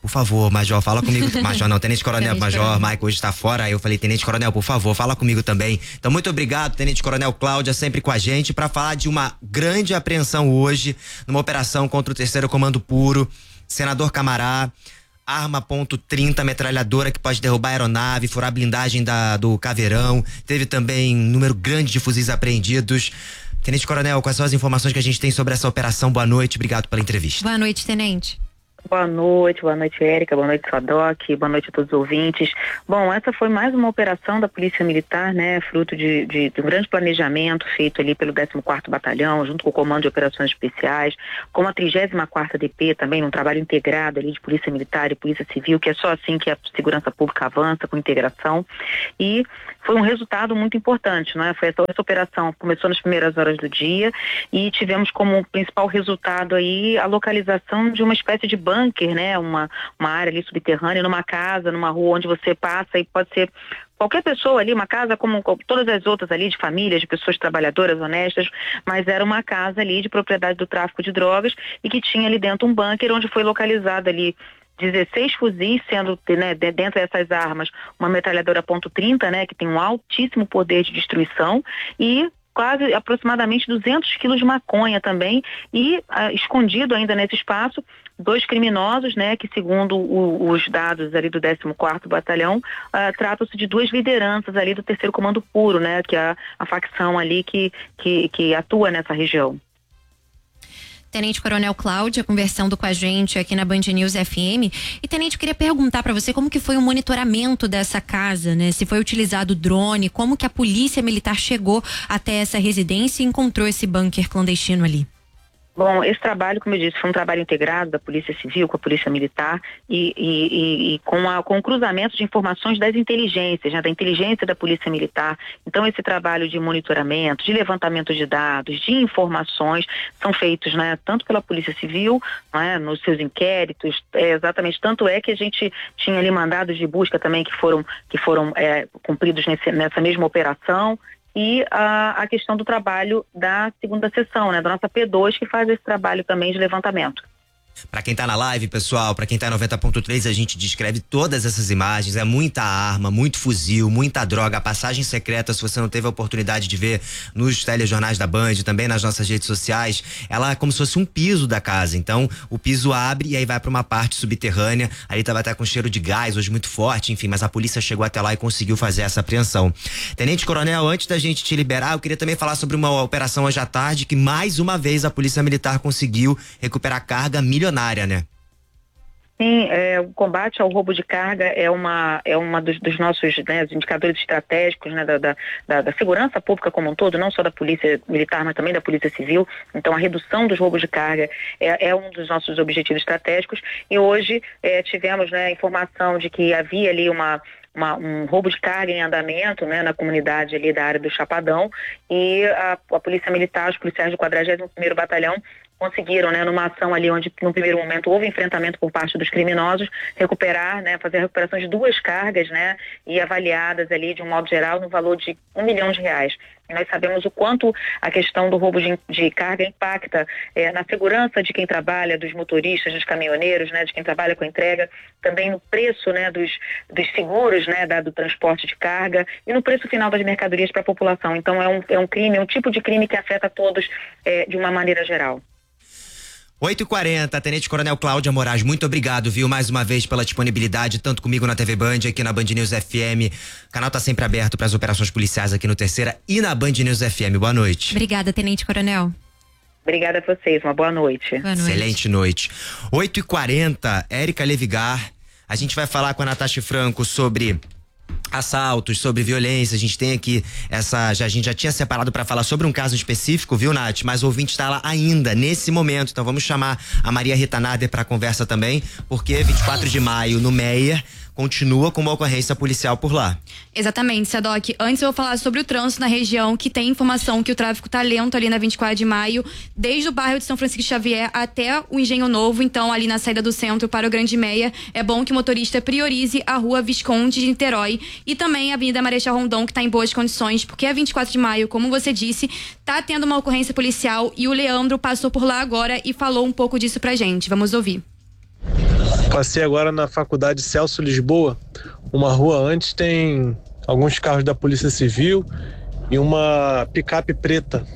por favor, Major, fala comigo. Major não, Tenente Coronel, Major, Maico hoje está fora. Aí eu falei, Tenente Coronel, por favor, fala comigo também. Então, muito obrigado, Tenente Coronel Cláudia, sempre com a gente, para falar de uma grande apreensão hoje, numa operação contra o 3º Comando Puro. Senador Camará, arma .30, metralhadora que pode derrubar a aeronave, furar a blindagem do Caveirão. Teve também um número grande de fuzis apreendidos. Tenente Coronel, quais são as informações que a gente tem sobre essa operação? Boa noite, obrigado pela entrevista. Boa noite, Tenente. Boa noite, Érica, boa noite, Sadoc, boa noite a todos os ouvintes. Bom, essa foi mais uma operação da Polícia Militar, né, fruto de um grande planejamento feito ali pelo 14º Batalhão, junto com o Comando de Operações Especiais, com a 34ª DP também, num trabalho integrado ali de Polícia Militar e Polícia Civil, que é só assim que a segurança pública avança, com integração, e foi um resultado muito importante, né? Essa operação começou nas primeiras horas do dia e tivemos como principal resultado aí a localização de uma espécie de bunker, né? Uma área ali subterrânea, numa casa, numa rua onde você passa e pode ser qualquer pessoa ali, uma casa como todas as outras ali, de famílias, de pessoas trabalhadoras, honestas, mas era uma casa ali de propriedade do tráfico de drogas e que tinha ali dentro um bunker onde foi localizado ali 16 fuzis, sendo, né, dentro dessas armas, uma metralhadora .30, né, que tem um altíssimo poder de destruição, e quase aproximadamente 200 quilos de maconha também, e escondido ainda nesse espaço, 2 criminosos, né, que segundo os dados ali do 14º Batalhão, tratam-se de 2 lideranças ali do 3º Comando Puro, né, que é a facção ali que atua nessa região. Tenente Coronel Cláudia conversando com a gente aqui na Band News FM. E, Tenente, eu queria perguntar para você como que foi o monitoramento dessa casa, né? Se foi utilizado drone, como que a Polícia Militar chegou até essa residência e encontrou esse bunker clandestino ali? Bom, esse trabalho, como eu disse, foi um trabalho integrado da Polícia Civil com a Polícia Militar e com o cruzamento de informações das inteligências, né, da inteligência da Polícia Militar. Então, esse trabalho de monitoramento, de levantamento de dados, de informações, são feitos, né, tanto pela Polícia Civil, né, nos seus inquéritos, exatamente, tanto é que a gente tinha ali mandados de busca também que foram cumpridos nessa mesma operação. E a questão do trabalho da segunda seção, né, da nossa P2, que faz esse trabalho também de levantamento. Pra quem tá na live, pessoal, pra quem tá 90.3, a gente descreve todas essas imagens, é muita arma, muito fuzil, muita droga, a passagem secreta, se você não teve a oportunidade de ver nos telejornais da Band, também nas nossas redes sociais, ela é como se fosse um piso da casa, então o piso abre e aí vai pra uma parte subterrânea, ali tava até com cheiro de gás, hoje muito forte, enfim, mas a polícia chegou até lá e conseguiu fazer essa apreensão. Tenente Coronel, antes da gente te liberar, eu queria também falar sobre uma operação hoje à tarde, que mais uma vez a Polícia Militar conseguiu recuperar carga milionária, né? Sim, o combate ao roubo de carga é uma dos nossos, né, indicadores estratégicos, né, da segurança pública como um todo, não só da Polícia Militar, mas também da Polícia Civil. Então, a redução dos roubos de carga é um dos nossos objetivos estratégicos. E hoje tivemos, né, informação de que havia ali um roubo de carga em andamento, né, na comunidade ali da área do Chapadão, e a Polícia Militar, os policiais do 41º Batalhão conseguiram, né, numa ação ali onde no primeiro momento houve enfrentamento por parte dos criminosos, recuperar, né, fazer a recuperação de 2 cargas, né, e avaliadas ali de um modo geral no valor de R$1 milhão. E nós sabemos o quanto a questão do roubo de carga impacta na segurança de quem trabalha, dos motoristas, dos caminhoneiros, né, de quem trabalha com entrega, também no preço, né, dos seguros, né, do transporte de carga e no preço final das mercadorias para a população. Então é um crime, é um tipo de crime que afeta todos de uma maneira geral. 8h40, Tenente Coronel Cláudia Moraes, muito obrigado, viu, mais uma vez pela disponibilidade, tanto comigo na TV Band, aqui na Band News FM. O canal tá sempre aberto para as operações policiais aqui no Terceira e na Band News FM. Boa noite. Obrigada, Tenente Coronel. Obrigada a vocês, uma boa noite. Boa noite. Excelente noite. 8h40, Érica Levigar, a gente vai falar com a Natasha Franco sobre assaltos, sobre violência. A gente tem aqui a gente já tinha separado para falar sobre um caso específico, viu, Nath? Mas o ouvinte está lá ainda, nesse momento. Então vamos chamar a Maria Rita Nader para conversa também, porque 24 de maio, no Meier, continua com uma ocorrência policial por lá. Exatamente, Sadoc. Antes eu vou falar sobre o trânsito na região, que tem informação que o tráfego tá lento ali na 24 de maio, desde o bairro de São Francisco Xavier até o Engenho Novo, então ali na saída do centro para o Grande Meia. É bom que o motorista priorize a rua Visconde de Niterói e também a Avenida Marechal Rondon, que tá em boas condições, porque a 24 de maio, como você disse, tá tendo uma ocorrência policial e o Leandro passou por lá agora e falou um pouco disso pra gente. Vamos ouvir. Passei agora na faculdade Celso Lisboa. Uma rua antes tem alguns carros da Polícia Civil e uma picape preta.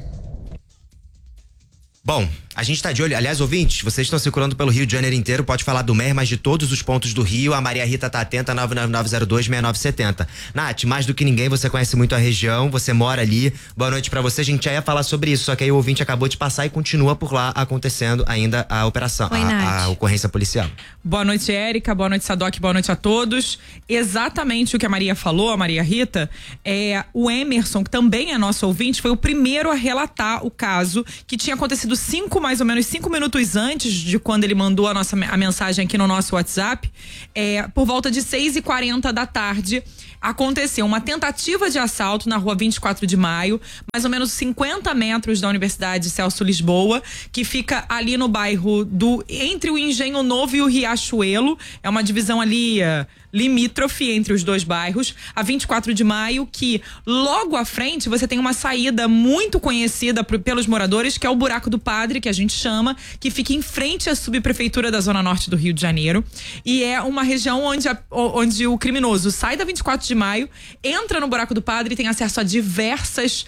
Bom, a gente tá de olho, aliás, ouvintes, vocês estão circulando pelo Rio de Janeiro inteiro, pode falar do MER, mas de todos os pontos do Rio, a Maria Rita tá atenta, 999026970. Nath, mais do que ninguém, você conhece muito a região, você mora ali, boa noite pra você, a gente já ia falar sobre isso, só que aí o ouvinte acabou de passar e continua por lá acontecendo ainda a operação, a ocorrência policial. Boa noite, Érica, boa noite, Sadoc, boa noite a todos. Exatamente o que a Maria falou, a Maria Rita, o Emerson, que também é nosso ouvinte, foi o primeiro a relatar o caso que tinha acontecido mais ou menos 5 minutos antes de quando ele mandou a mensagem aqui no nosso WhatsApp, por volta de 6h40 da tarde, aconteceu uma tentativa de assalto na rua 24 de maio, mais ou menos 50 metros da Universidade Celso Lisboa, que fica ali no bairro entre o Engenho Novo e o Riachuelo, é uma divisão ali limítrofe entre os dois bairros, a 24 de maio, que logo à frente você tem uma saída muito conhecida pelos moradores, que é o Buraco do Padre, que a gente chama, que fica em frente à subprefeitura da Zona Norte do Rio de Janeiro, e é uma região onde o criminoso sai da 24 de maio, entra no Buraco do Padre e tem acesso a diversas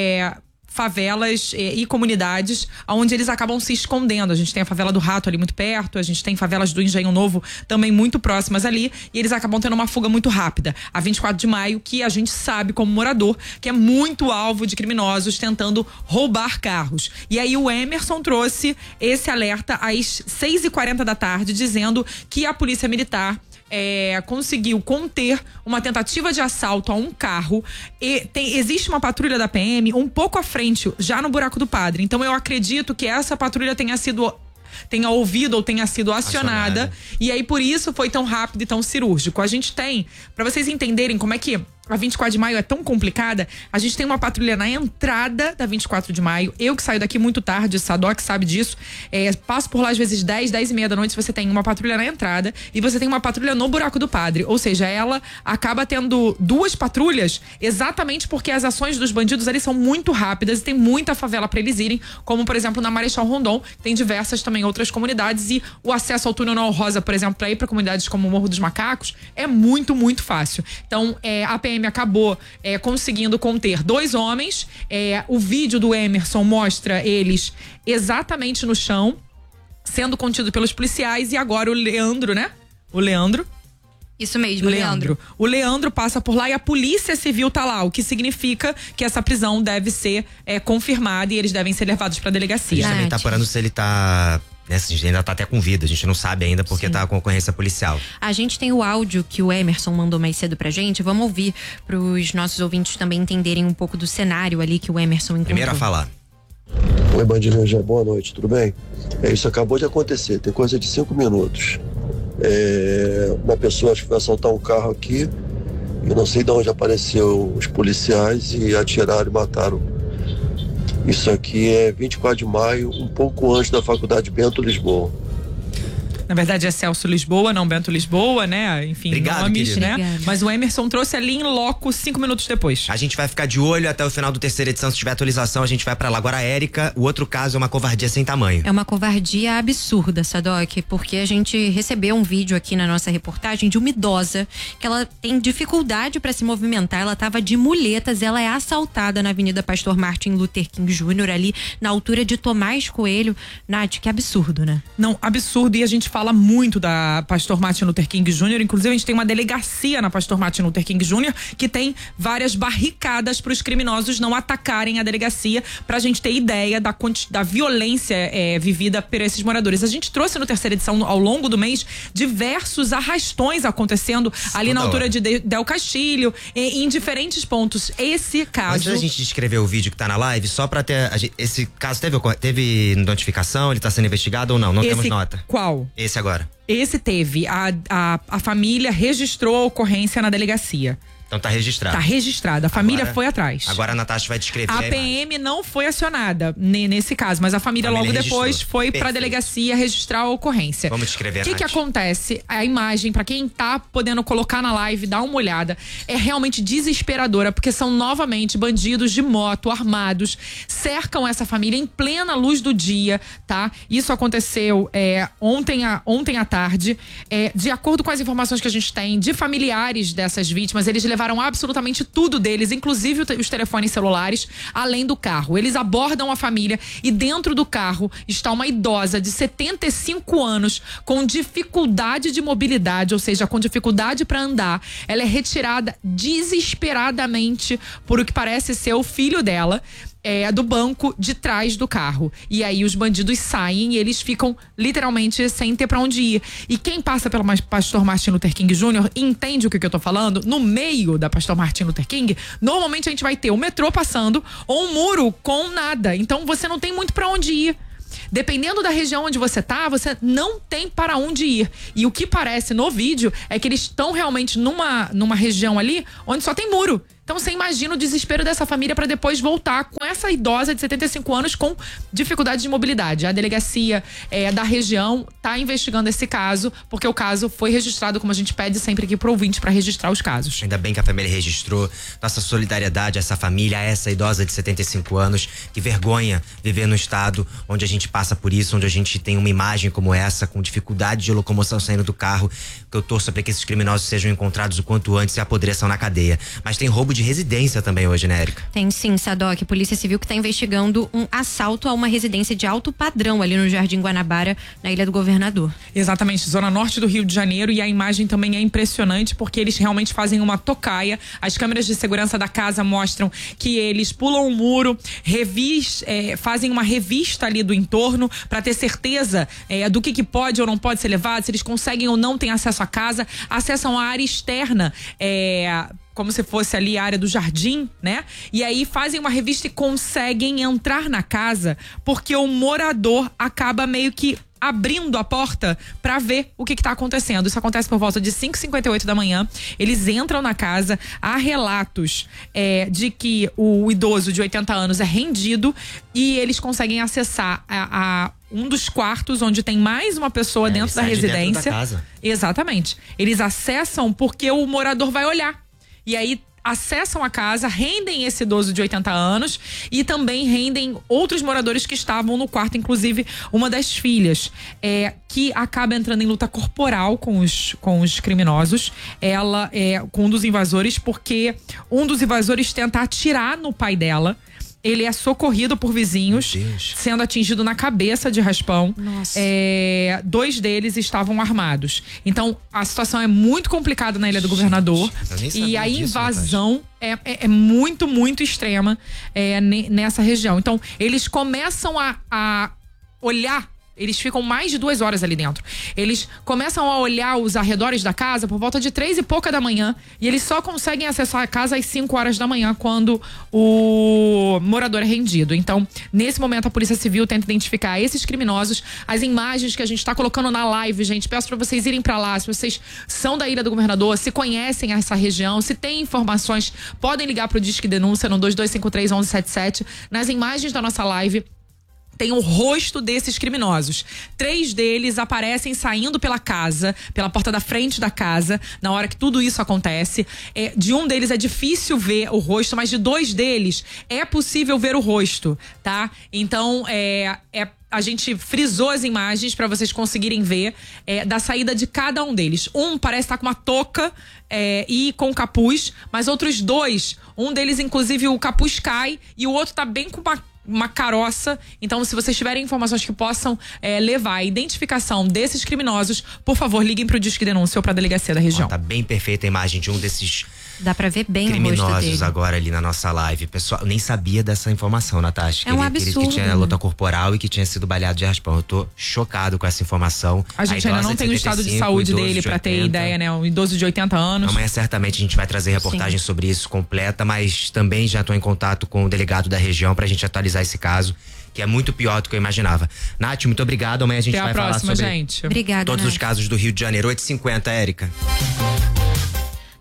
favelas e comunidades onde eles acabam se escondendo. A gente tem a favela do Rato ali muito perto, a gente tem favelas do Engenho Novo também muito próximas ali, e eles acabam tendo uma fuga muito rápida. A 24 de maio, que a gente sabe como morador, que é muito alvo de criminosos tentando roubar carros. E aí o Emerson trouxe esse alerta às 6h40 da tarde, dizendo que a Polícia Militar conseguiu conter uma tentativa de assalto a um carro, e existe uma patrulha da PM um pouco à frente, já no Buraco do Padre. Então eu acredito que essa patrulha tenha ouvido ou tenha sido acionada, e aí por isso foi tão rápido e tão cirúrgico. A gente tem, pra vocês entenderem como é que a 24 de maio é tão complicada, a gente tem uma patrulha na entrada da 24 de maio. Eu que saio daqui muito tarde, Sadoc sabe disso, passo por lá às vezes 10h30 da noite, você tem uma patrulha na entrada e você tem uma patrulha no Buraco do Padre, ou seja, ela acaba tendo duas patrulhas exatamente porque as ações dos bandidos ali são muito rápidas e tem muita favela pra eles irem, como por exemplo na Marechal Rondon, tem diversas também outras comunidades, e o acesso ao túnel Noel Rosa, por exemplo, pra ir pra comunidades como o Morro dos Macacos é muito, muito fácil. Então a PM acabou conseguindo conter 2 homens. O vídeo do Emerson mostra eles exatamente no chão, sendo contido pelos policiais, e agora o Leandro, né? O Leandro. Isso mesmo, Leandro. O Leandro passa por lá e a Polícia Civil tá lá, o que significa que essa prisão deve ser confirmada e eles devem ser levados pra delegacia. A gente também tá apurando se ele tá... A gente ainda tá até com vida, a gente não sabe ainda porque tá com ocorrência policial. A gente tem o áudio que o Emerson mandou mais cedo pra gente, vamos ouvir pros nossos ouvintes também entenderem um pouco do cenário ali que o Emerson encontrou. Primeiro a falar. Oi, Bandinho, boa noite, tudo bem? Isso acabou de acontecer, tem coisa de 5 minutos. Uma pessoa acho que vai assaltar um carro aqui, eu não sei de onde apareceu os policiais e atiraram e mataram. Isso aqui é 24 de maio, um pouco antes da Faculdade Bento Lisboa. Na verdade é Celso Lisboa, não Bento Lisboa, né? Enfim, obrigado, nomes, querido. né? Obrigado. Mas o Emerson trouxe ali em loco 5 minutos depois. A gente vai ficar de olho até o final do terceira edição. Se tiver atualização, a gente vai pra lá. Agora, Érica, o outro caso é uma covardia sem tamanho. É uma covardia absurda, Sadoc, porque a gente recebeu um vídeo aqui na nossa reportagem de uma idosa que ela tem dificuldade pra se movimentar, ela tava de muletas, ela é assaltada na Avenida Pastor Martin Luther King Jr., ali na altura de Tomás Coelho. Nath, que absurdo, né? Não, absurdo, e a gente fala muito da Pastor Martin Luther King Jr., inclusive a gente tem uma delegacia na Pastor Martin Luther King Jr. que tem várias barricadas para os criminosos não atacarem a delegacia, pra gente ter ideia da violência vivida por esses moradores. A gente trouxe no terceira edição, ao longo do mês, diversos arrastões acontecendo ali na altura de Del Castilho, em diferentes pontos. Esse caso... Antes da gente descrever o vídeo que tá na live, só pra ter... Esse caso teve notificação? Ele tá sendo investigado ou não? Não temos nota. Qual? Esse agora. Esse teve. A família registrou a ocorrência na delegacia. Então tá registrado. Tá registrada, a família Agora- foi atrás. Agora a Natasha vai descrever A a imagem. PM não foi acionada nesse caso, mas a família logo registrou. depois foi pra Perfeito. delegacia registrar a ocorrência. Vamos descrever, O que Nath. acontece? A imagem, pra quem tá podendo colocar na live, dá uma olhada, é realmente desesperadora, porque são novamente bandidos de moto, armados, cercam essa família em plena luz do dia, tá? Isso aconteceu ontem à tarde. De acordo com as informações que a gente tem de familiares dessas vítimas, eles levaram absolutamente tudo deles, inclusive os telefones celulares, além do carro. Eles abordam a família e dentro do carro está uma idosa de 75 anos com dificuldade de mobilidade, ou seja, com dificuldade para andar. Ela é retirada desesperadamente por o que parece ser o filho dela. Do banco de trás do carro. E aí os bandidos saem e eles ficam literalmente sem ter pra onde ir. E quem passa pelo Pastor Martin Luther King Jr. entende o que eu tô falando. No meio da Pastor Martin Luther King, normalmente a gente vai ter o metrô passando ou um muro com nada. Então você não tem muito pra onde ir. Dependendo da região onde você tá, você não tem para onde ir. E o que parece no vídeo é que eles estão realmente numa região ali onde só tem muro. Então você imagina o desespero dessa família para depois voltar com essa idosa de 75 anos com dificuldade de mobilidade. A delegacia da região tá investigando esse caso, porque o caso foi registrado, como a gente pede sempre aqui pro ouvinte, para registrar os casos. Ainda bem que a família registrou. Nossa solidariedade a essa família, a essa idosa de 75 anos. Que vergonha viver no estado onde a gente passa por isso, onde a gente tem uma imagem como essa, com dificuldade de locomoção saindo do carro. Que eu torço para que esses criminosos sejam encontrados o quanto antes e apodreçam na cadeia. Mas tem roubo de residência também hoje, né, Érica? Tem sim, Sadoc. Polícia Civil que está investigando um assalto a uma residência de alto padrão ali no Jardim Guanabara, na Ilha do Governador. Exatamente, zona norte do Rio de Janeiro, e a imagem também é impressionante porque eles realmente fazem uma tocaia. As câmeras de segurança da casa mostram que eles pulam o muro, fazem uma revista ali do entorno para ter certeza do que pode ou não pode ser levado, se eles conseguem ou não ter acesso à casa, acessam a área externa, como se fosse ali a área do jardim, né? E aí fazem uma revista e conseguem entrar na casa porque o morador acaba meio que abrindo a porta pra ver o que tá acontecendo. Isso acontece por volta de 5h58 da manhã. Eles entram na casa, há relatos de que o idoso de 80 anos é rendido e eles conseguem acessar a um dos quartos onde tem mais uma pessoa dentro da residência. Dentro da casa. Exatamente. Eles acessam porque o morador vai olhar. E aí acessam a casa, rendem esse idoso de 80 anos e também rendem outros moradores que estavam no quarto, inclusive uma das filhas, que acaba entrando em luta corporal com os criminosos, com um dos invasores, porque um dos invasores tenta atirar no pai dela. Ele é socorrido por vizinhos, sendo atingido na cabeça de raspão. Nossa. 2 deles estavam armados. Então, a situação é muito complicada na Ilha do Governador. E a invasão é muito, muito extrema nessa região. Então, eles começam a olhar. Eles ficam mais de 2 horas ali dentro. Eles começam a olhar os arredores da casa por volta de 3 e pouca da manhã. E eles só conseguem acessar a casa às 5 horas da manhã, quando o morador é rendido. Então, nesse momento, a Polícia Civil tenta identificar esses criminosos. As imagens que a gente tá colocando na live, gente, peço pra vocês irem pra lá. Se vocês são da Ilha do Governador, se conhecem essa região, se tem informações, podem ligar pro Disque Denúncia no 2253-1177. Nas imagens da nossa live, tem o rosto desses criminosos. 3 deles aparecem saindo pela casa, pela porta da frente da casa, na hora que tudo isso acontece. De um deles é difícil ver o rosto, mas de 2 deles é possível ver o rosto, tá? Então, a gente frisou as imagens para vocês conseguirem ver da saída de cada um deles. Um parece estar com uma touca e com capuz, mas outros 2, um deles, inclusive, o capuz cai e o outro tá bem com uma caroça. Então, se vocês tiverem informações que possam levar a identificação desses criminosos, por favor, liguem pro Disque Denúncia ou pra delegacia da região. Tá bem perfeita a imagem de um desses Dá pra ver bem criminosos o rosto dele. agora ali na nossa live. Pessoal, eu nem sabia dessa informação, Natasha. É um absurdo. Que tinha luta corporal e que tinha sido baleado de raspão. Eu tô chocado com essa informação. A gente ainda não tem o estado de saúde dele pra ter ideia, né? Um idoso de 80 anos. Amanhã certamente a gente vai trazer reportagem sobre isso completa, mas também já tô em contato com o delegado da região pra gente atualizar esse caso, que é muito pior do que eu imaginava. Nath, muito obrigado. Amanhã a gente vai falar sobre gente. Obrigada, todos Nath. os casos do Rio de Janeiro. 8h50, Érica.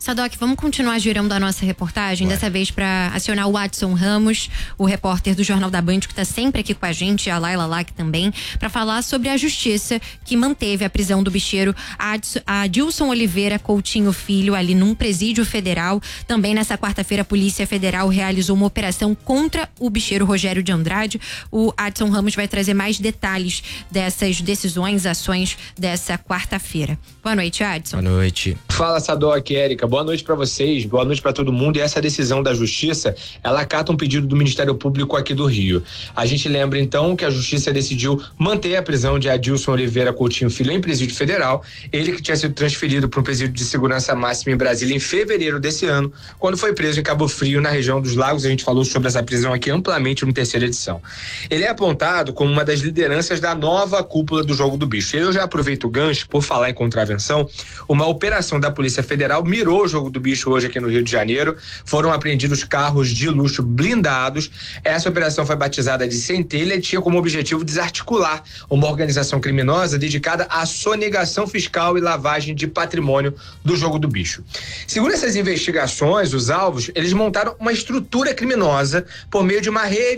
Sadoc, vamos continuar girando a nossa reportagem, dessa vez para acionar o Watson Ramos, o repórter do Jornal da Band, que está sempre aqui com a gente, a Laila Lack também, para falar sobre a justiça que manteve a prisão do bicheiro Adilson Oliveira Coutinho Filho ali num presídio federal. Também nessa quarta-feira a Polícia Federal realizou uma operação contra o bicheiro Rogério de Andrade. O Adson Ramos vai trazer mais detalhes dessas decisões, ações dessa quarta-feira. Boa noite, Adson. Boa noite. Fala, Sadoc, Érica. Boa noite para vocês, boa noite para todo mundo. E essa decisão da Justiça, ela acata um pedido do Ministério Público aqui do Rio. A gente lembra então que a Justiça decidiu manter a prisão de Adilson Oliveira Coutinho Filho em presídio federal. Ele que tinha sido transferido para um presídio de segurança máxima em Brasília em fevereiro desse ano, quando foi preso em Cabo Frio, na região dos Lagos. A gente falou sobre essa prisão aqui amplamente no terceira edição. Ele é apontado como uma das lideranças da nova cúpula do Jogo do Bicho. Eu já aproveito o gancho, por falar em contravenção, uma operação da Polícia Federal mirou o Jogo do Bicho hoje aqui no Rio de Janeiro. Foram apreendidos carros de luxo blindados. Essa operação foi batizada de Centelha e tinha como objetivo desarticular uma organização criminosa dedicada à sonegação fiscal e lavagem de patrimônio do Jogo do Bicho. Segundo essas investigações, os alvos, eles montaram uma estrutura criminosa por meio de uma rede